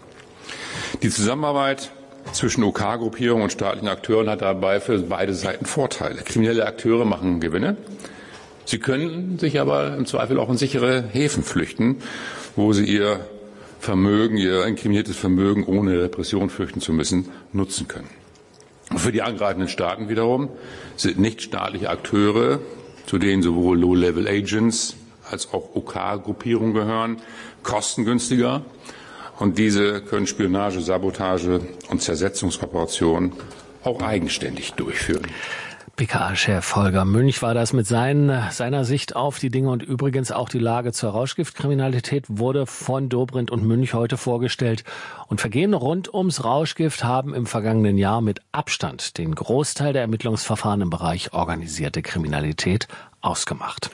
Die Zusammenarbeit zwischen O K-Gruppierungen und staatlichen Akteuren hat dabei für beide Seiten Vorteile. Kriminelle Akteure machen Gewinne. Sie können sich aber im Zweifel auch in sichere Häfen flüchten, wo sie ihr Vermögen, ihr inkriminiertes Vermögen, ohne Repression fürchten zu müssen, nutzen können. Für die angreifenden Staaten wiederum sind nichtstaatliche Akteure, zu denen sowohl Low-Level-Agents als auch O K-Gruppierungen gehören, kostengünstiger Und diese können Spionage, Sabotage und Zersetzungsoperationen auch eigenständig durchführen.
B K A-Chef Holger Münch war das mit seinen, seiner Sicht auf die Dinge und übrigens auch die Lage zur Rauschgiftkriminalität wurde von Dobrindt und Münch heute vorgestellt. Und Vergehen rund ums Rauschgift haben im vergangenen Jahr mit Abstand den Großteil der Ermittlungsverfahren im Bereich organisierte Kriminalität ausgemacht.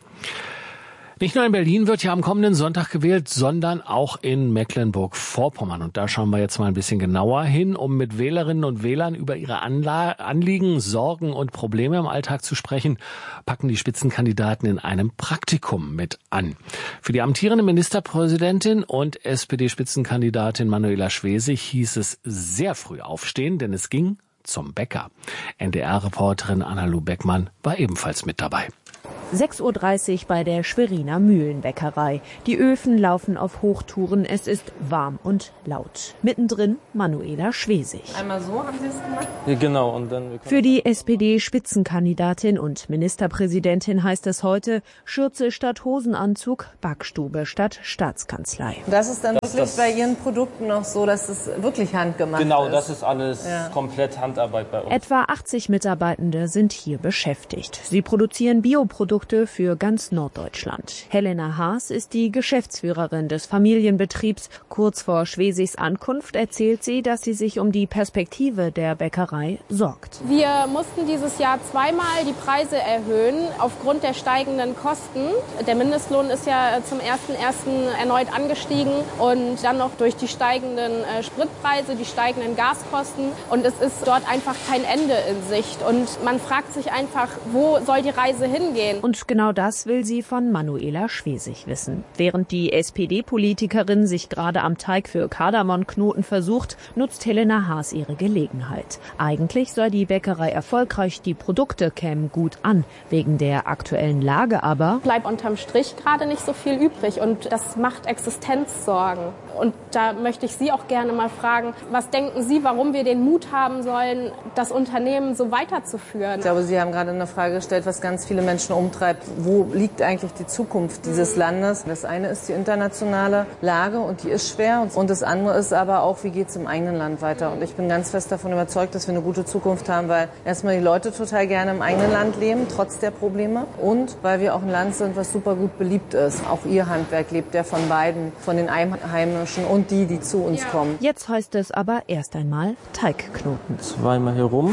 Nicht nur in Berlin wird ja am kommenden Sonntag gewählt, sondern auch in Mecklenburg-Vorpommern. Und da schauen wir jetzt mal ein bisschen genauer hin, um mit Wählerinnen und Wählern über ihre Anla- Anliegen, Sorgen und Probleme im Alltag zu sprechen, packen die Spitzenkandidaten in einem Praktikum mit an. Für die amtierende Ministerpräsidentin und S P D-Spitzenkandidatin Manuela Schwesig hieß es sehr früh aufstehen, denn es ging zum Bäcker. N D R-Reporterin Anna-Lu Beckmann war ebenfalls mit dabei.
sechs Uhr dreißig bei der Schweriner Mühlenbäckerei. Die Öfen laufen auf Hochtouren. Es ist warm und laut. Mittendrin Manuela Schwesig.
Einmal so haben Sie es gemacht?
Ja, genau. Und dann
Für die S P D-Spitzenkandidatin und Ministerpräsidentin heißt es heute Schürze statt Hosenanzug, Backstube statt Staatskanzlei.
Das ist dann
das,
wirklich
das,
bei Ihren Produkten noch so, dass es wirklich handgemacht
genau,
ist?
Genau, das ist alles ja. komplett Handarbeit bei uns.
Etwa achtzig Mitarbeitende sind hier beschäftigt. Sie produzieren Bioprodukte für ganz Norddeutschland. Helena Haas ist die Geschäftsführerin des Familienbetriebs. Kurz vor Schwesigs Ankunft erzählt sie, dass sie sich um die Perspektive der Bäckerei sorgt.
Wir mussten dieses Jahr zweimal die Preise erhöhen aufgrund der steigenden Kosten. Der Mindestlohn ist ja zum ersten ersten erneut angestiegen und dann noch durch die steigenden Spritpreise, die steigenden Gaskosten. Und es ist dort einfach kein Ende in Sicht. Und man fragt sich einfach, wo soll die Reise hingehen?
Und genau das will sie von Manuela Schwesig wissen. Während die S P D-Politikerin sich gerade am Teig für Kardamomknoten versucht, nutzt Helena Haas ihre Gelegenheit. Eigentlich sei die Bäckerei erfolgreich, die Produkte kämen gut an. Wegen der aktuellen Lage aber
bleibt unterm Strich gerade nicht so viel übrig und das macht Existenzsorgen. Und da möchte ich Sie auch gerne mal fragen, was denken Sie, warum wir den Mut haben sollen, das Unternehmen so weiterzuführen?
Ich glaube, Sie haben gerade eine Frage gestellt, was ganz viele Menschen umtreibt. Wo liegt eigentlich die Zukunft dieses Landes? Das eine ist die internationale Lage und die ist schwer. Und das andere ist aber auch, wie geht es im eigenen Land weiter? Und ich bin ganz fest davon überzeugt, dass wir eine gute Zukunft haben, weil erstmal die Leute total gerne im eigenen Land leben, trotz der Probleme. Und weil wir auch ein Land sind, was super gut beliebt ist. Auch Ihr Handwerk lebt ja von beiden, von den Einheimischen und die, die zu uns kommen.
Jetzt heißt es aber erst einmal Teigknoten.
Zweimal herum.
Mhm.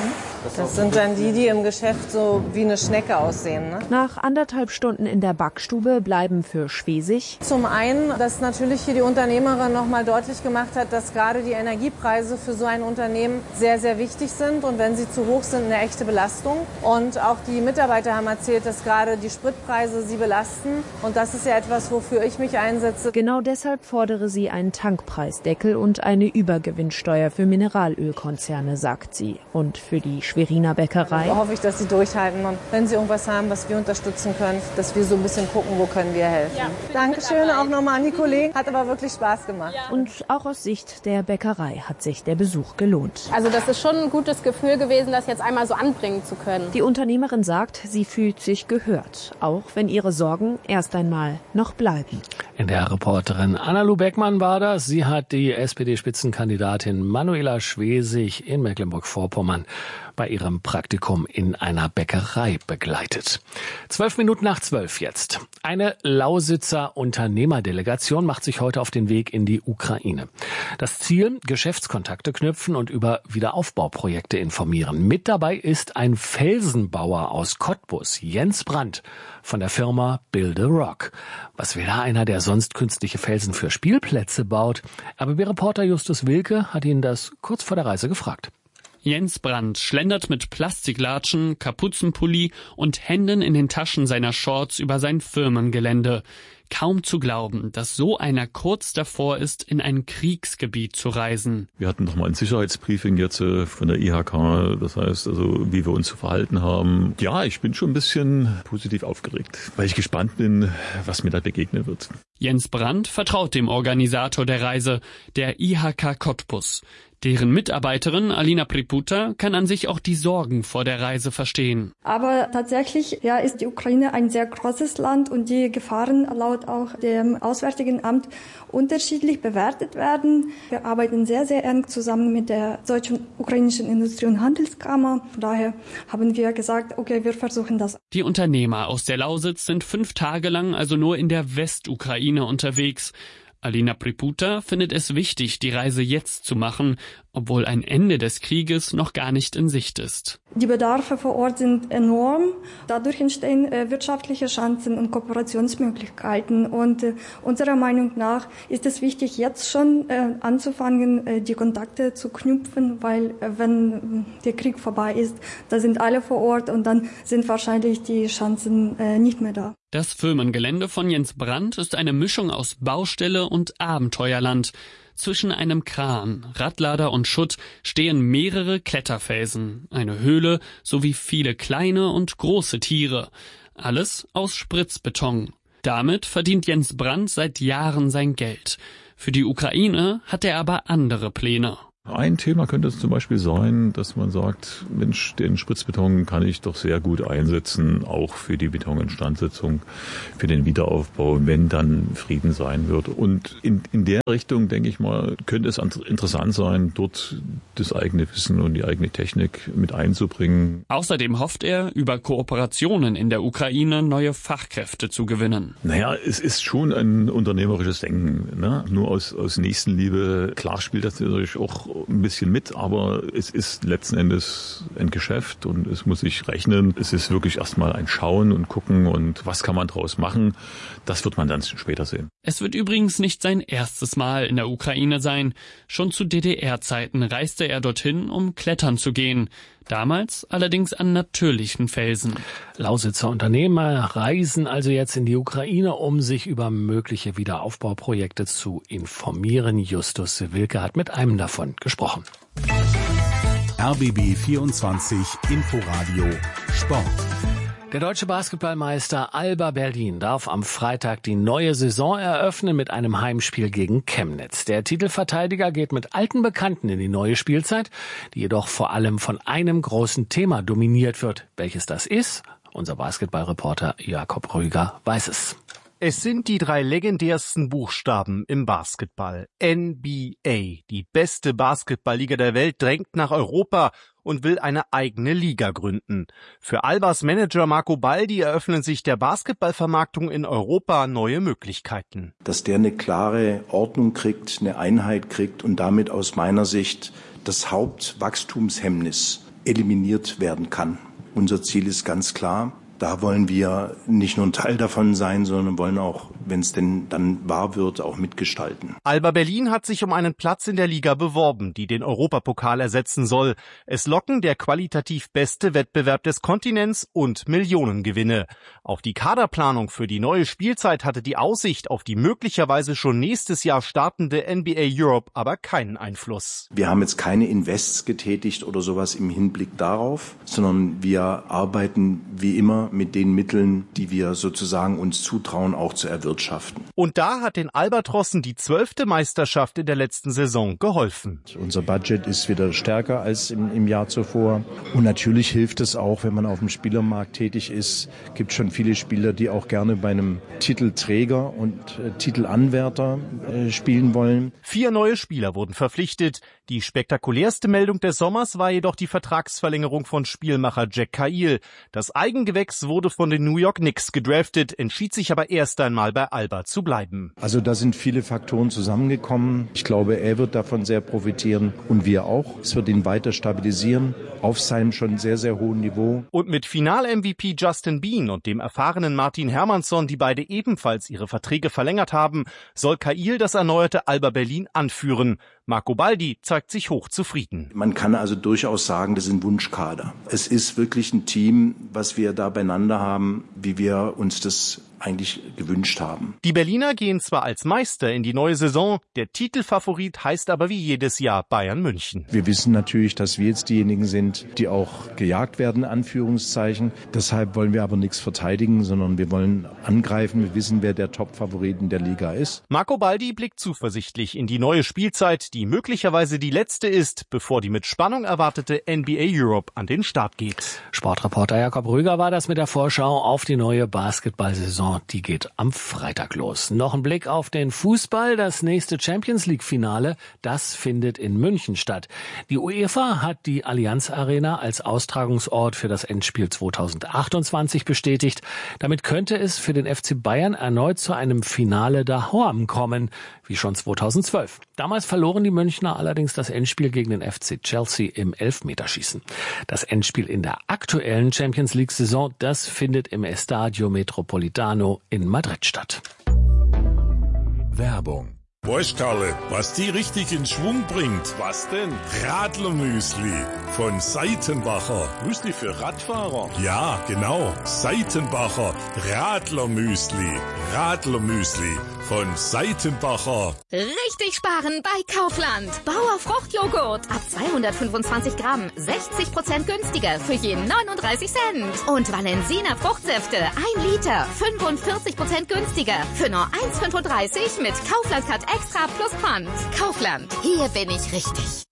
Das sind dann die, die im Geschäft so wie eine Schnecke aussehen, ne?
Nach anderthalb Stunden in der Backstube bleiben für Schwesig
zum einen, dass natürlich hier die Unternehmerin noch mal deutlich gemacht hat, dass gerade die Energiepreise für so ein Unternehmen sehr, sehr wichtig sind und wenn sie zu hoch sind, eine echte Belastung. Und auch die Mitarbeiter haben erzählt, dass gerade die Spritpreise sie belasten und das ist ja etwas, wofür ich mich einsetze.
Genau deshalb fordere sie einen Tankpreisdeckel und eine Übergewinnsteuer für Mineralölkonzerne, sagt sie. Und für die Schweriner Bäckerei
da hoffe ich, dass Sie durchhalten und wenn Sie irgendwas haben, was wir unterstützen können, dass wir so ein bisschen gucken, wo können wir helfen. Ja, Dankeschön auch nochmal an die Kollegen. Hat aber wirklich Spaß gemacht.
Ja.
Und auch aus Sicht der Bäckerei hat sich der Besuch gelohnt.
Also das ist schon ein gutes Gefühl gewesen, das jetzt einmal so anbringen zu können.
Die Unternehmerin sagt, sie fühlt sich gehört, auch wenn ihre Sorgen erst einmal noch bleiben.
In der Reporterin Anna-Lu Beckmann war das. Sie hat die S P D-Spitzenkandidatin Manuela Schwesig in Mecklenburg-Vorpommern bei ihrem Praktikum in einer Bäckerei begleitet. Zwölf Minuten nach zwölf jetzt. Eine Lausitzer Unternehmerdelegation macht sich heute auf den Weg in die Ukraine. Das Ziel, Geschäftskontakte knüpfen und über Wiederaufbauprojekte informieren. Mit dabei ist ein Felsenbauer aus Cottbus, Jens Brandt, von der Firma Build a Rock. Was will da einer, der sonst künstliche Felsen für Spielplätze baut? R B B-Reporter Justus Wilke hat ihn das kurz vor der Reise gefragt.
Jens Brandt schlendert mit Plastiklatschen, Kapuzenpulli und Händen in den Taschen seiner Shorts über sein Firmengelände. Kaum zu glauben, dass so einer kurz davor ist, in ein Kriegsgebiet zu reisen.
Wir hatten noch mal ein Sicherheitsbriefing jetzt äh, von der I H K, das heißt also, wie wir uns zu verhalten haben. Ja, ich bin schon ein bisschen positiv aufgeregt, weil ich gespannt bin, was mir da begegnen wird.
Jens Brandt vertraut dem Organisator der Reise, der I H K Cottbus. Deren Mitarbeiterin Alina Priputa kann an sich auch die Sorgen vor der Reise verstehen.
Aber tatsächlich ja, ist die Ukraine ein sehr großes Land und die Gefahren laut auch dem Auswärtigen Amt unterschiedlich bewertet werden. Wir arbeiten sehr, sehr eng zusammen mit der deutschen ukrainischen Industrie- und Handelskammer. Von daher haben wir gesagt, okay, wir versuchen das.
Die Unternehmer aus der Lausitz sind fünf Tage lang also nur in der Westukraine unterwegs. Alina Priputa findet es wichtig, die Reise jetzt zu machen, obwohl ein Ende des Krieges noch gar nicht in Sicht ist.
Die Bedarfe vor Ort sind enorm. Dadurch entstehen äh, wirtschaftliche Chancen und Kooperationsmöglichkeiten. Und äh, unserer Meinung nach ist es wichtig, jetzt schon äh, anzufangen, äh, die Kontakte zu knüpfen, weil äh, wenn äh, der Krieg vorbei ist, da sind alle vor Ort und dann sind wahrscheinlich die Chancen äh, nicht mehr da.
Das Firmengelände von Jens Brandt ist eine Mischung aus Baustelle und Abenteuerland. Zwischen einem Kran, Radlader und Schutt stehen mehrere Kletterfelsen, eine Höhle sowie viele kleine und große Tiere. Alles aus Spritzbeton. Damit verdient Jens Brandt seit Jahren sein Geld. Für die Ukraine hat er aber andere Pläne.
Ein Thema könnte es zum Beispiel sein, dass man sagt, Mensch, den Spritzbeton kann ich doch sehr gut einsetzen, auch für die Betoninstandsetzung, für den Wiederaufbau, wenn dann Frieden sein wird. Und in, in der Richtung, denke ich mal, könnte es interessant sein, dort das eigene Wissen und die eigene Technik mit einzubringen.
Außerdem hofft er, über Kooperationen in der Ukraine neue Fachkräfte zu gewinnen.
Naja, es ist schon ein unternehmerisches Denken, ne? Nur aus, aus Nächstenliebe. Klar spielt das natürlich auch ein bisschen mit, aber es ist letzten Endes ein Geschäft und es muss sich rechnen. Es ist wirklich erstmal ein Schauen und Gucken und was kann man draus machen. Das wird man dann später sehen.
Es wird übrigens nicht sein erstes Mal in der Ukraine sein. Schon zu D D R-Zeiten reiste er dorthin, um klettern zu gehen. Damals allerdings an natürlichen Felsen.
Lausitzer Unternehmer reisen also jetzt in die Ukraine, um sich über mögliche Wiederaufbauprojekte zu informieren. Justus Wilke hat mit einem davon gesprochen.
R B B vierundzwanzig Inforadio Sport.
Der deutsche Basketballmeister Alba Berlin darf am Freitag die neue Saison eröffnen mit einem Heimspiel gegen Chemnitz. Der Titelverteidiger geht mit alten Bekannten in die neue Spielzeit, die jedoch vor allem von einem großen Thema dominiert wird. Welches das ist? Unser Basketballreporter Jakob Rüger weiß es.
Es sind die drei legendärsten Buchstaben im Basketball. N B A, die beste Basketballliga der Welt, drängt nach Europa und will eine eigene Liga gründen. Für Albas Manager Marco Baldi eröffnen sich der Basketballvermarktung in Europa neue Möglichkeiten.
Dass der eine klare Ordnung kriegt, eine Einheit kriegt und damit aus meiner Sicht das Hauptwachstumshemmnis eliminiert werden kann. Unser Ziel ist ganz klar. Da wollen wir nicht nur ein Teil davon sein, sondern wollen auch, wenn es denn dann wahr wird, auch mitgestalten.
Alba Berlin hat sich um einen Platz in der Liga beworben, die den Europapokal ersetzen soll. Es locken der qualitativ beste Wettbewerb des Kontinents und Millionengewinne. Auf die Kaderplanung für die neue Spielzeit hatte die Aussicht auf die möglicherweise schon nächstes Jahr startende N B A Europe aber keinen Einfluss.
Wir haben jetzt keine Invests getätigt oder sowas im Hinblick darauf, sondern wir arbeiten wie immer mit den Mitteln, die wir sozusagen uns zutrauen, auch zu erwirtschaften.
Und da hat den Albatrossen die zwölfte Meisterschaft in der letzten Saison geholfen.
Unser Budget ist wieder stärker als im, im Jahr zuvor. Und natürlich hilft es auch, wenn man auf dem Spielermarkt tätig ist. Es gibt schon viele Spieler, die auch gerne bei einem Titelträger und äh, Titelanwärter äh, spielen wollen.
Vier neue Spieler wurden verpflichtet. Die spektakulärste Meldung des Sommers war jedoch die Vertragsverlängerung von Spielmacher Jack Cahill. Das Eigengewächs wurde von den New York Knicks gedraftet, entschied sich aber erst einmal bei Alba zu bleiben.
Also da sind viele Faktoren zusammengekommen. Ich glaube, er wird davon sehr profitieren und wir auch. Es wird ihn weiter stabilisieren auf seinem schon sehr, sehr hohen Niveau.
Und mit Final-M V P Justin Bean und dem erfahrenen Martin Hermannsson, die beide ebenfalls ihre Verträge verlängert haben, soll Cahill das erneuerte Alba Berlin anführen. Marco Baldi zeigt sich hochzufrieden.
Man kann also durchaus sagen, das ist ein Wunschkader. Es ist wirklich ein Team, was wir da beieinander haben, wie wir uns das eigentlich gewünscht haben.
Die Berliner gehen zwar als Meister in die neue Saison, der Titelfavorit heißt aber wie jedes Jahr Bayern München.
Wir wissen natürlich, dass wir jetzt diejenigen sind, die auch gejagt werden, Anführungszeichen. Deshalb wollen wir aber nichts verteidigen, sondern wir wollen angreifen. Wir wissen, wer der Top-Favorit in der Liga ist.
Marco Baldi blickt zuversichtlich in die neue Spielzeit, und die möglicherweise die letzte ist, bevor die mit Spannung erwartete N B A Europe an den Start geht.
Sportreporter Jakob Rüger war das mit der Vorschau auf die neue Basketballsaison. Die geht am Freitag los. Noch ein Blick auf den Fußball. Das nächste Champions League Finale, das findet in München statt. Die UEFA hat die Allianz Arena als Austragungsort für das Endspiel zweitausendachtundzwanzig bestätigt. Damit könnte es für den F C Bayern erneut zu einem Finale daheim kommen, wie schon zweitausendzwölf. Damals verloren die Münchner allerdings das Endspiel gegen den F C Chelsea im Elfmeterschießen. Das Endspiel in der aktuellen Champions League Saison, das findet im Estadio Metropolitano in Madrid statt.
Werbung.
Weißt Karle, was die richtig in Schwung bringt? Was denn? Radlermüsli von Seitenbacher.
Müsli für Radfahrer?
Ja, genau. Seitenbacher Radlermüsli. Radlermüsli von Seitenbacher.
Richtig sparen bei Kaufland. Bauer Fruchtjoghurt ab zweihundertfünfundzwanzig Gramm. sechzig Prozent günstiger für je neununddreißig Cent. Und Valensina Fruchtsäfte ein Liter. fünfundvierzig Prozent günstiger für nur eins Komma fünfunddreißig mit Kaufland Cut Extra plus Pfand. Kaufland. Hier bin ich richtig.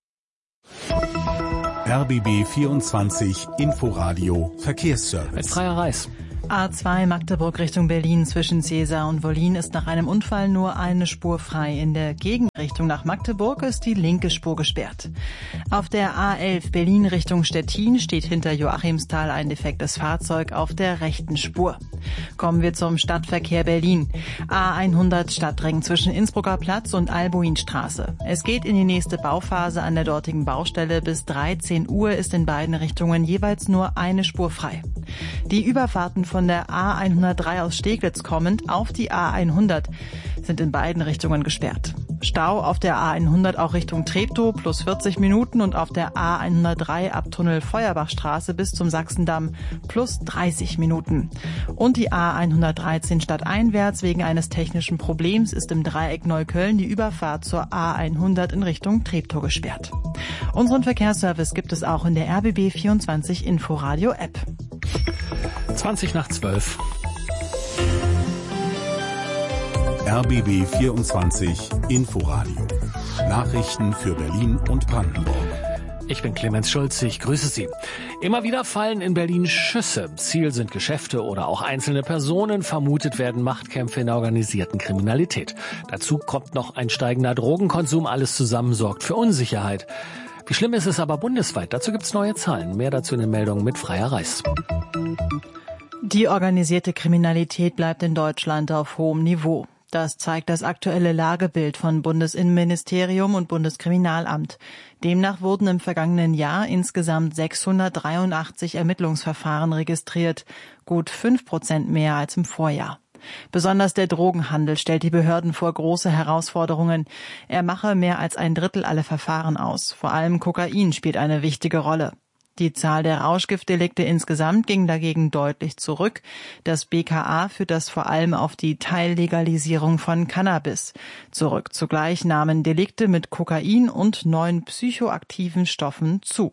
R B B vierundzwanzig Inforadio Verkehrsservice.
Mit Freier Reis.
A zwei Magdeburg Richtung Berlin zwischen Cäsar und Wollin ist nach einem Unfall nur eine Spur frei. In der Gegenrichtung nach Magdeburg ist die linke Spur gesperrt. Auf der A elf Berlin Richtung Stettin steht hinter Joachimsthal ein defektes Fahrzeug auf der rechten Spur. Kommen wir zum Stadtverkehr Berlin. A hundert Stadtring zwischen Innsbrucker Platz und Albuinstraße. Es geht in die nächste Bauphase an der dortigen Baustelle. Bis dreizehn Uhr ist in beiden Richtungen jeweils nur eine Spur frei. Die Überfahrten von der A hundertdrei aus Steglitz kommend auf die A hundert sind in beiden Richtungen gesperrt. Stau auf der A hundert auch Richtung Treptow plus vierzig Minuten und auf der A hundertdrei ab Tunnel Feuerbachstraße bis zum Sachsendamm plus dreißig Minuten. Und die A hundertdreizehn stadteinwärts wegen eines technischen Problems ist im Dreieck Neukölln die Überfahrt zur A hundert in Richtung Treptow gesperrt. Unseren Verkehrsservice gibt es auch in der R B B vierundzwanzig Inforadio App.
zwanzig nach zwölf.
R B B vierundzwanzig Inforadio. Nachrichten für Berlin und Brandenburg.
Ich bin Clemens Schulz, ich grüße Sie. Immer wieder fallen in Berlin Schüsse. Ziel sind Geschäfte oder auch einzelne Personen. Vermutet werden Machtkämpfe in der organisierten Kriminalität. Dazu kommt noch ein steigender Drogenkonsum. Alles zusammen sorgt für Unsicherheit. Wie schlimm ist es aber bundesweit? Dazu gibt's neue Zahlen. Mehr dazu in den Meldungen mit Freier Reis.
Die organisierte Kriminalität bleibt in Deutschland auf hohem Niveau. Das zeigt das aktuelle Lagebild von Bundesinnenministerium und Bundeskriminalamt. Demnach wurden im vergangenen Jahr insgesamt sechshundertdreiundachtzig Ermittlungsverfahren registriert, gut fünf Prozent mehr als im Vorjahr. Besonders der Drogenhandel stellt die Behörden vor große Herausforderungen. Er mache mehr als ein Drittel aller Verfahren aus. Vor allem Kokain spielt eine wichtige Rolle. Die Zahl der Rauschgiftdelikte insgesamt ging dagegen deutlich zurück. Das B K A führt das vor allem auf die Teillegalisierung von Cannabis zurück. Zugleich nahmen Delikte mit Kokain und neuen psychoaktiven Stoffen zu.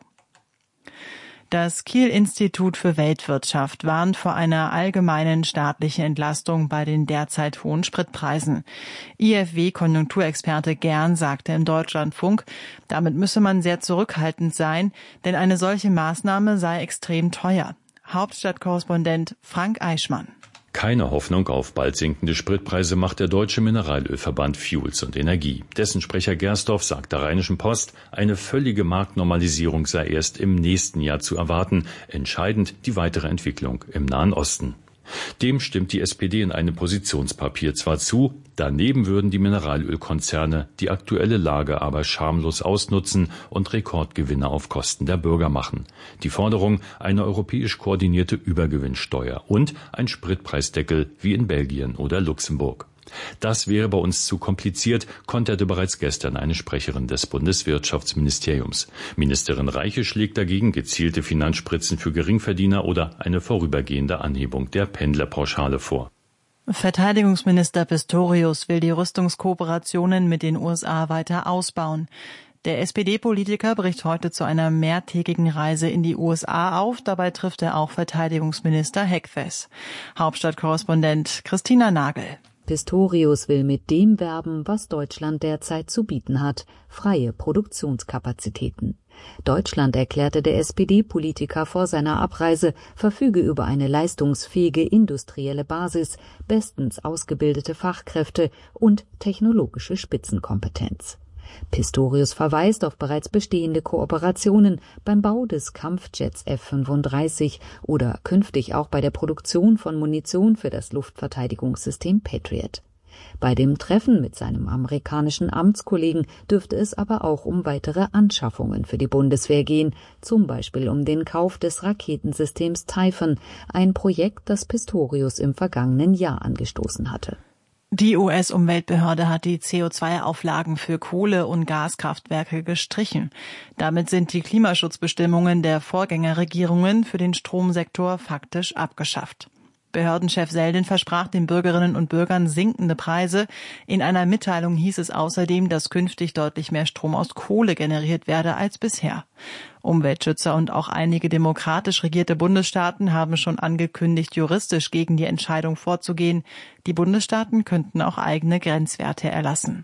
Das Kiel-Institut für Weltwirtschaft warnt vor einer allgemeinen staatlichen Entlastung bei den derzeit hohen Spritpreisen. I F W-Konjunkturexperte Gern sagte im Deutschlandfunk, damit müsse man sehr zurückhaltend sein, denn eine solche Maßnahme sei extrem teuer. Hauptstadtkorrespondent Frank Eichmann.
Keine Hoffnung auf bald sinkende Spritpreise macht der Deutsche Mineralölverband Fuels und Energie. Dessen Sprecher Gersdorf sagt der Rheinischen Post, eine völlige Marktnormalisierung sei erst im nächsten Jahr zu erwarten. Entscheidend die weitere Entwicklung im Nahen Osten. Dem stimmt die S P D in einem Positionspapier zwar zu, daneben würden die Mineralölkonzerne die aktuelle Lage aber schamlos ausnutzen und Rekordgewinne auf Kosten der Bürger machen. Die Forderung eine europäisch koordinierte Übergewinnsteuer und ein Spritpreisdeckel wie in Belgien oder Luxemburg. Das wäre bei uns zu kompliziert, konterte bereits gestern eine Sprecherin des Bundeswirtschaftsministeriums. Ministerin Reiche schlägt dagegen gezielte Finanzspritzen für Geringverdiener oder eine vorübergehende Anhebung der Pendlerpauschale vor.
Verteidigungsminister Pistorius will die Rüstungskooperationen mit den U S A weiter ausbauen. Der S P D-Politiker bricht heute zu einer mehrtägigen Reise in die U S A auf. Dabei trifft er auch Verteidigungsminister Heckfes. Hauptstadtkorrespondent Christina Nagel.
Pistorius will mit dem werben, was Deutschland derzeit zu bieten hat: freie Produktionskapazitäten. Deutschland, erklärte der S P D-Politiker vor seiner Abreise, verfüge über eine leistungsfähige industrielle Basis, bestens ausgebildete Fachkräfte und technologische Spitzenkompetenz. Pistorius verweist auf bereits bestehende Kooperationen beim Bau des Kampfjets F fünfunddreißig oder künftig auch bei der Produktion von Munition für das Luftverteidigungssystem Patriot. Bei dem Treffen mit seinem amerikanischen Amtskollegen dürfte es aber auch um weitere Anschaffungen für die Bundeswehr gehen, zum Beispiel um den Kauf des Raketensystems Typhoon, ein Projekt, das Pistorius im vergangenen Jahr angestoßen hatte.
Die U S-Umweltbehörde hat die C O zwei Auflagen für Kohle- und Gaskraftwerke gestrichen. Damit sind die Klimaschutzbestimmungen der Vorgängerregierungen für den Stromsektor faktisch abgeschafft. Behördenchef Seldin versprach den Bürgerinnen und Bürgern sinkende Preise. In einer Mitteilung hieß es außerdem, dass künftig deutlich mehr Strom aus Kohle generiert werde als bisher. Umweltschützer und auch einige demokratisch regierte Bundesstaaten haben schon angekündigt, juristisch gegen die Entscheidung vorzugehen. Die Bundesstaaten könnten auch eigene Grenzwerte erlassen.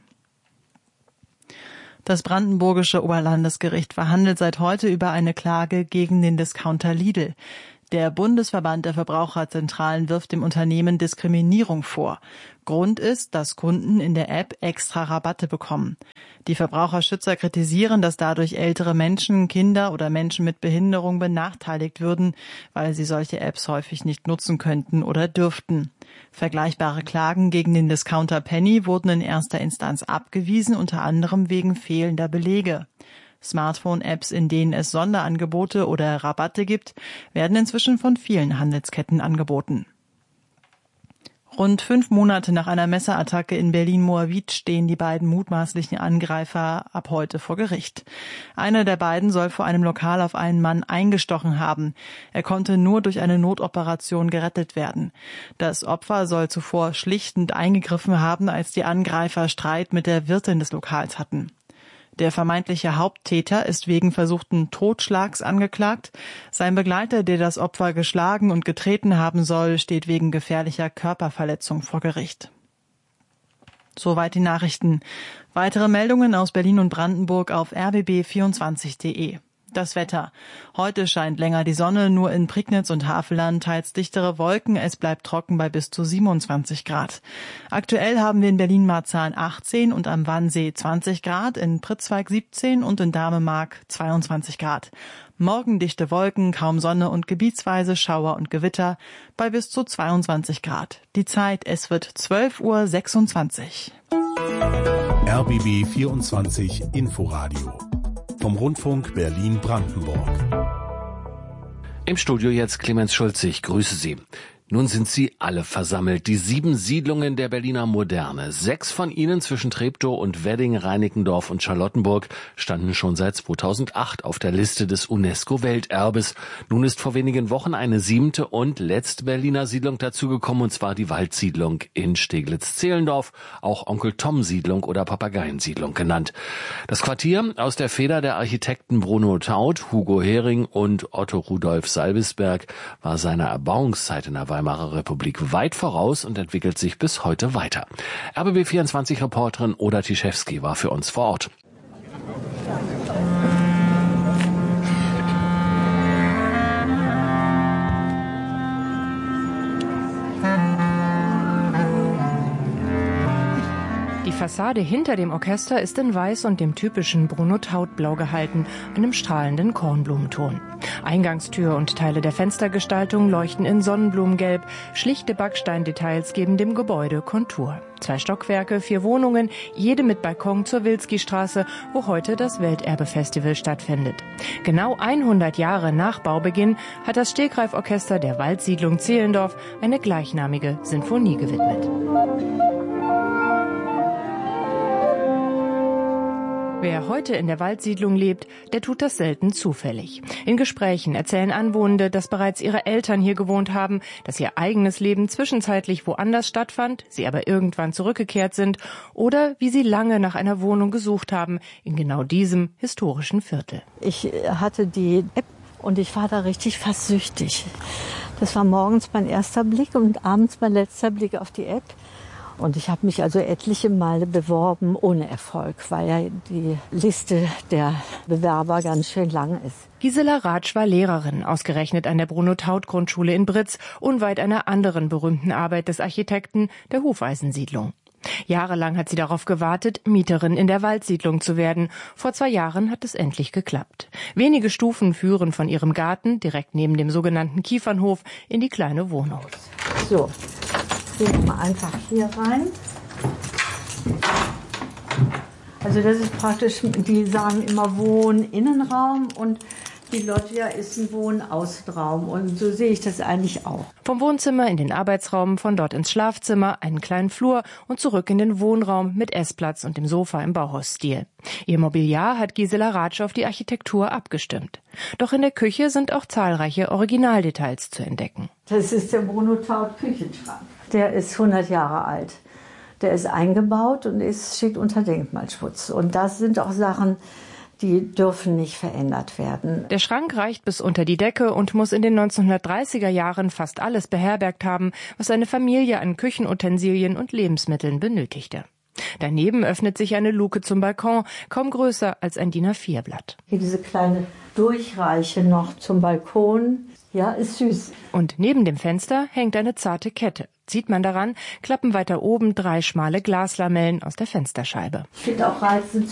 Das brandenburgische Oberlandesgericht verhandelt seit heute über eine Klage gegen den Discounter Lidl. Der Bundesverband der Verbraucherzentralen wirft dem Unternehmen Diskriminierung vor. Grund ist, dass Kunden in der App extra Rabatte bekommen. Die Verbraucherschützer kritisieren, dass dadurch ältere Menschen, Kinder oder Menschen mit Behinderung benachteiligt würden, weil sie solche Apps häufig nicht nutzen könnten oder dürften. Vergleichbare Klagen gegen den Discounter Penny wurden in erster Instanz abgewiesen, unter anderem wegen fehlender Belege. Smartphone-Apps, in denen es Sonderangebote oder Rabatte gibt, werden inzwischen von vielen Handelsketten angeboten. Rund fünf Monate nach einer Messerattacke in Berlin-Moabit stehen die beiden mutmaßlichen Angreifer ab heute vor Gericht. Einer der beiden soll vor einem Lokal auf einen Mann eingestochen haben. Er konnte nur durch eine Notoperation gerettet werden. Das Opfer soll zuvor schlichtend eingegriffen haben, als die Angreifer Streit mit der Wirtin des Lokals hatten. Der vermeintliche Haupttäter ist wegen versuchten Totschlags angeklagt. Sein Begleiter, der das Opfer geschlagen und getreten haben soll, steht wegen gefährlicher Körperverletzung vor Gericht. Soweit die Nachrichten. Weitere Meldungen aus Berlin und Brandenburg auf r b b vierundzwanzig punkt de. Das Wetter. Heute scheint länger die Sonne, nur in Prignitz und Havelland teils dichtere Wolken. Es bleibt trocken bei bis zu siebenundzwanzig Grad. Aktuell haben wir in Berlin-Marzahn achtzehn und am Wannsee zwanzig Grad, in Pritzwalk siebzehn und in Damemark zweiundzwanzig Grad. Morgen dichte Wolken, kaum Sonne und gebietsweise Schauer und Gewitter bei bis zu zweiundzwanzig Grad. Die Zeit, es wird zwölf Uhr sechsundzwanzig.
R B B vierundzwanzig Inforadio vom Rundfunk Berlin-Brandenburg.
Im Studio jetzt Clemens Schulze, ich grüße Sie. Nun sind sie alle versammelt, die sieben Siedlungen der Berliner Moderne. Sechs von ihnen zwischen Treptow und Wedding, Reinickendorf und Charlottenburg standen schon seit zweitausendacht auf der Liste des UNESCO-Welterbes. Nun ist vor wenigen Wochen eine siebte und letzte Berliner Siedlung dazugekommen, und zwar die Waldsiedlung in Steglitz-Zehlendorf, auch Onkel-Tom-Siedlung oder Papageiensiedlung genannt. Das Quartier aus der Feder der Architekten Bruno Taut, Hugo Hering und Otto Rudolf Salbisberg war seiner Erbauungszeit in der Weimarer Republik weit voraus und entwickelt sich bis heute weiter. R B B vierundzwanzig-Reporterin Oda Tischewski war für uns vor Ort.
Die Fassade hinter dem Orchester ist in Weiß und dem typischen Bruno-Taut-Blau gehalten, einem strahlenden Kornblumenton. Eingangstür und Teile der Fenstergestaltung leuchten in Sonnenblumengelb. Schlichte Backsteindetails geben dem Gebäude Kontur. Zwei Stockwerke, vier Wohnungen, jede mit Balkon zur Wilskistraße, wo heute das Welterbefestival stattfindet. Genau hundert Jahre nach Baubeginn hat das Stegreiforchester der Waldsiedlung Zehlendorf eine gleichnamige Sinfonie gewidmet. Wer heute in der Waldsiedlung lebt, der tut das selten zufällig. In Gesprächen erzählen Anwohnende, dass bereits ihre Eltern hier gewohnt haben, dass ihr eigenes Leben zwischenzeitlich woanders stattfand, sie aber irgendwann zurückgekehrt sind, oder wie sie lange nach einer Wohnung gesucht haben, in genau diesem historischen Viertel.
Ich hatte die App und ich war da richtig fast süchtig. Das war morgens mein erster Blick und abends mein letzter Blick auf die App. Und ich habe mich also etliche Male beworben ohne Erfolg, weil ja die Liste der Bewerber ganz schön lang ist.
Gisela Ratsch war Lehrerin, ausgerechnet an der Bruno-Taut-Grundschule in Britz, unweit einer anderen berühmten Arbeit des Architekten, der Hufeisensiedlung. Jahrelang hat sie darauf gewartet, Mieterin in der Waldsiedlung zu werden. Vor zwei Jahren hat es endlich geklappt. Wenige Stufen führen von ihrem Garten, direkt neben dem sogenannten Kiefernhof, in die kleine Wohnung.
So, gehen wir einfach hier rein. Also das ist praktisch, die sagen immer Wohn-Innenraum und die Loggia ist ein Wohn-Außenraum und so sehe ich das eigentlich auch.
Vom Wohnzimmer in den Arbeitsraum, von dort ins Schlafzimmer, einen kleinen Flur und zurück in den Wohnraum mit Essplatz und dem Sofa im Bauhausstil. Ihr Mobiliar hat Gisela Ratsch auf die Architektur abgestimmt. Doch in der Küche sind auch zahlreiche Originaldetails zu entdecken.
Das ist der Bruno Taut Küchenschrank. Der ist hundert Jahre alt. Der ist eingebaut und ist, steht unter Denkmalschutz. Und das sind auch Sachen, die dürfen nicht verändert werden.
Der Schrank reicht bis unter die Decke und muss in den neunzehnhundertdreißiger Jahren fast alles beherbergt haben, was eine Familie an Küchenutensilien und Lebensmitteln benötigte. Daneben öffnet sich eine Luke zum Balkon, kaum größer als ein D I N A vier Blatt.
Hier diese kleine Durchreiche noch zum Balkon. Ja, ist süß.
Und neben dem Fenster hängt eine zarte Kette. Sieht man daran, klappen weiter oben drei schmale Glaslamellen aus der Fensterscheibe.
Ich finde auch reizend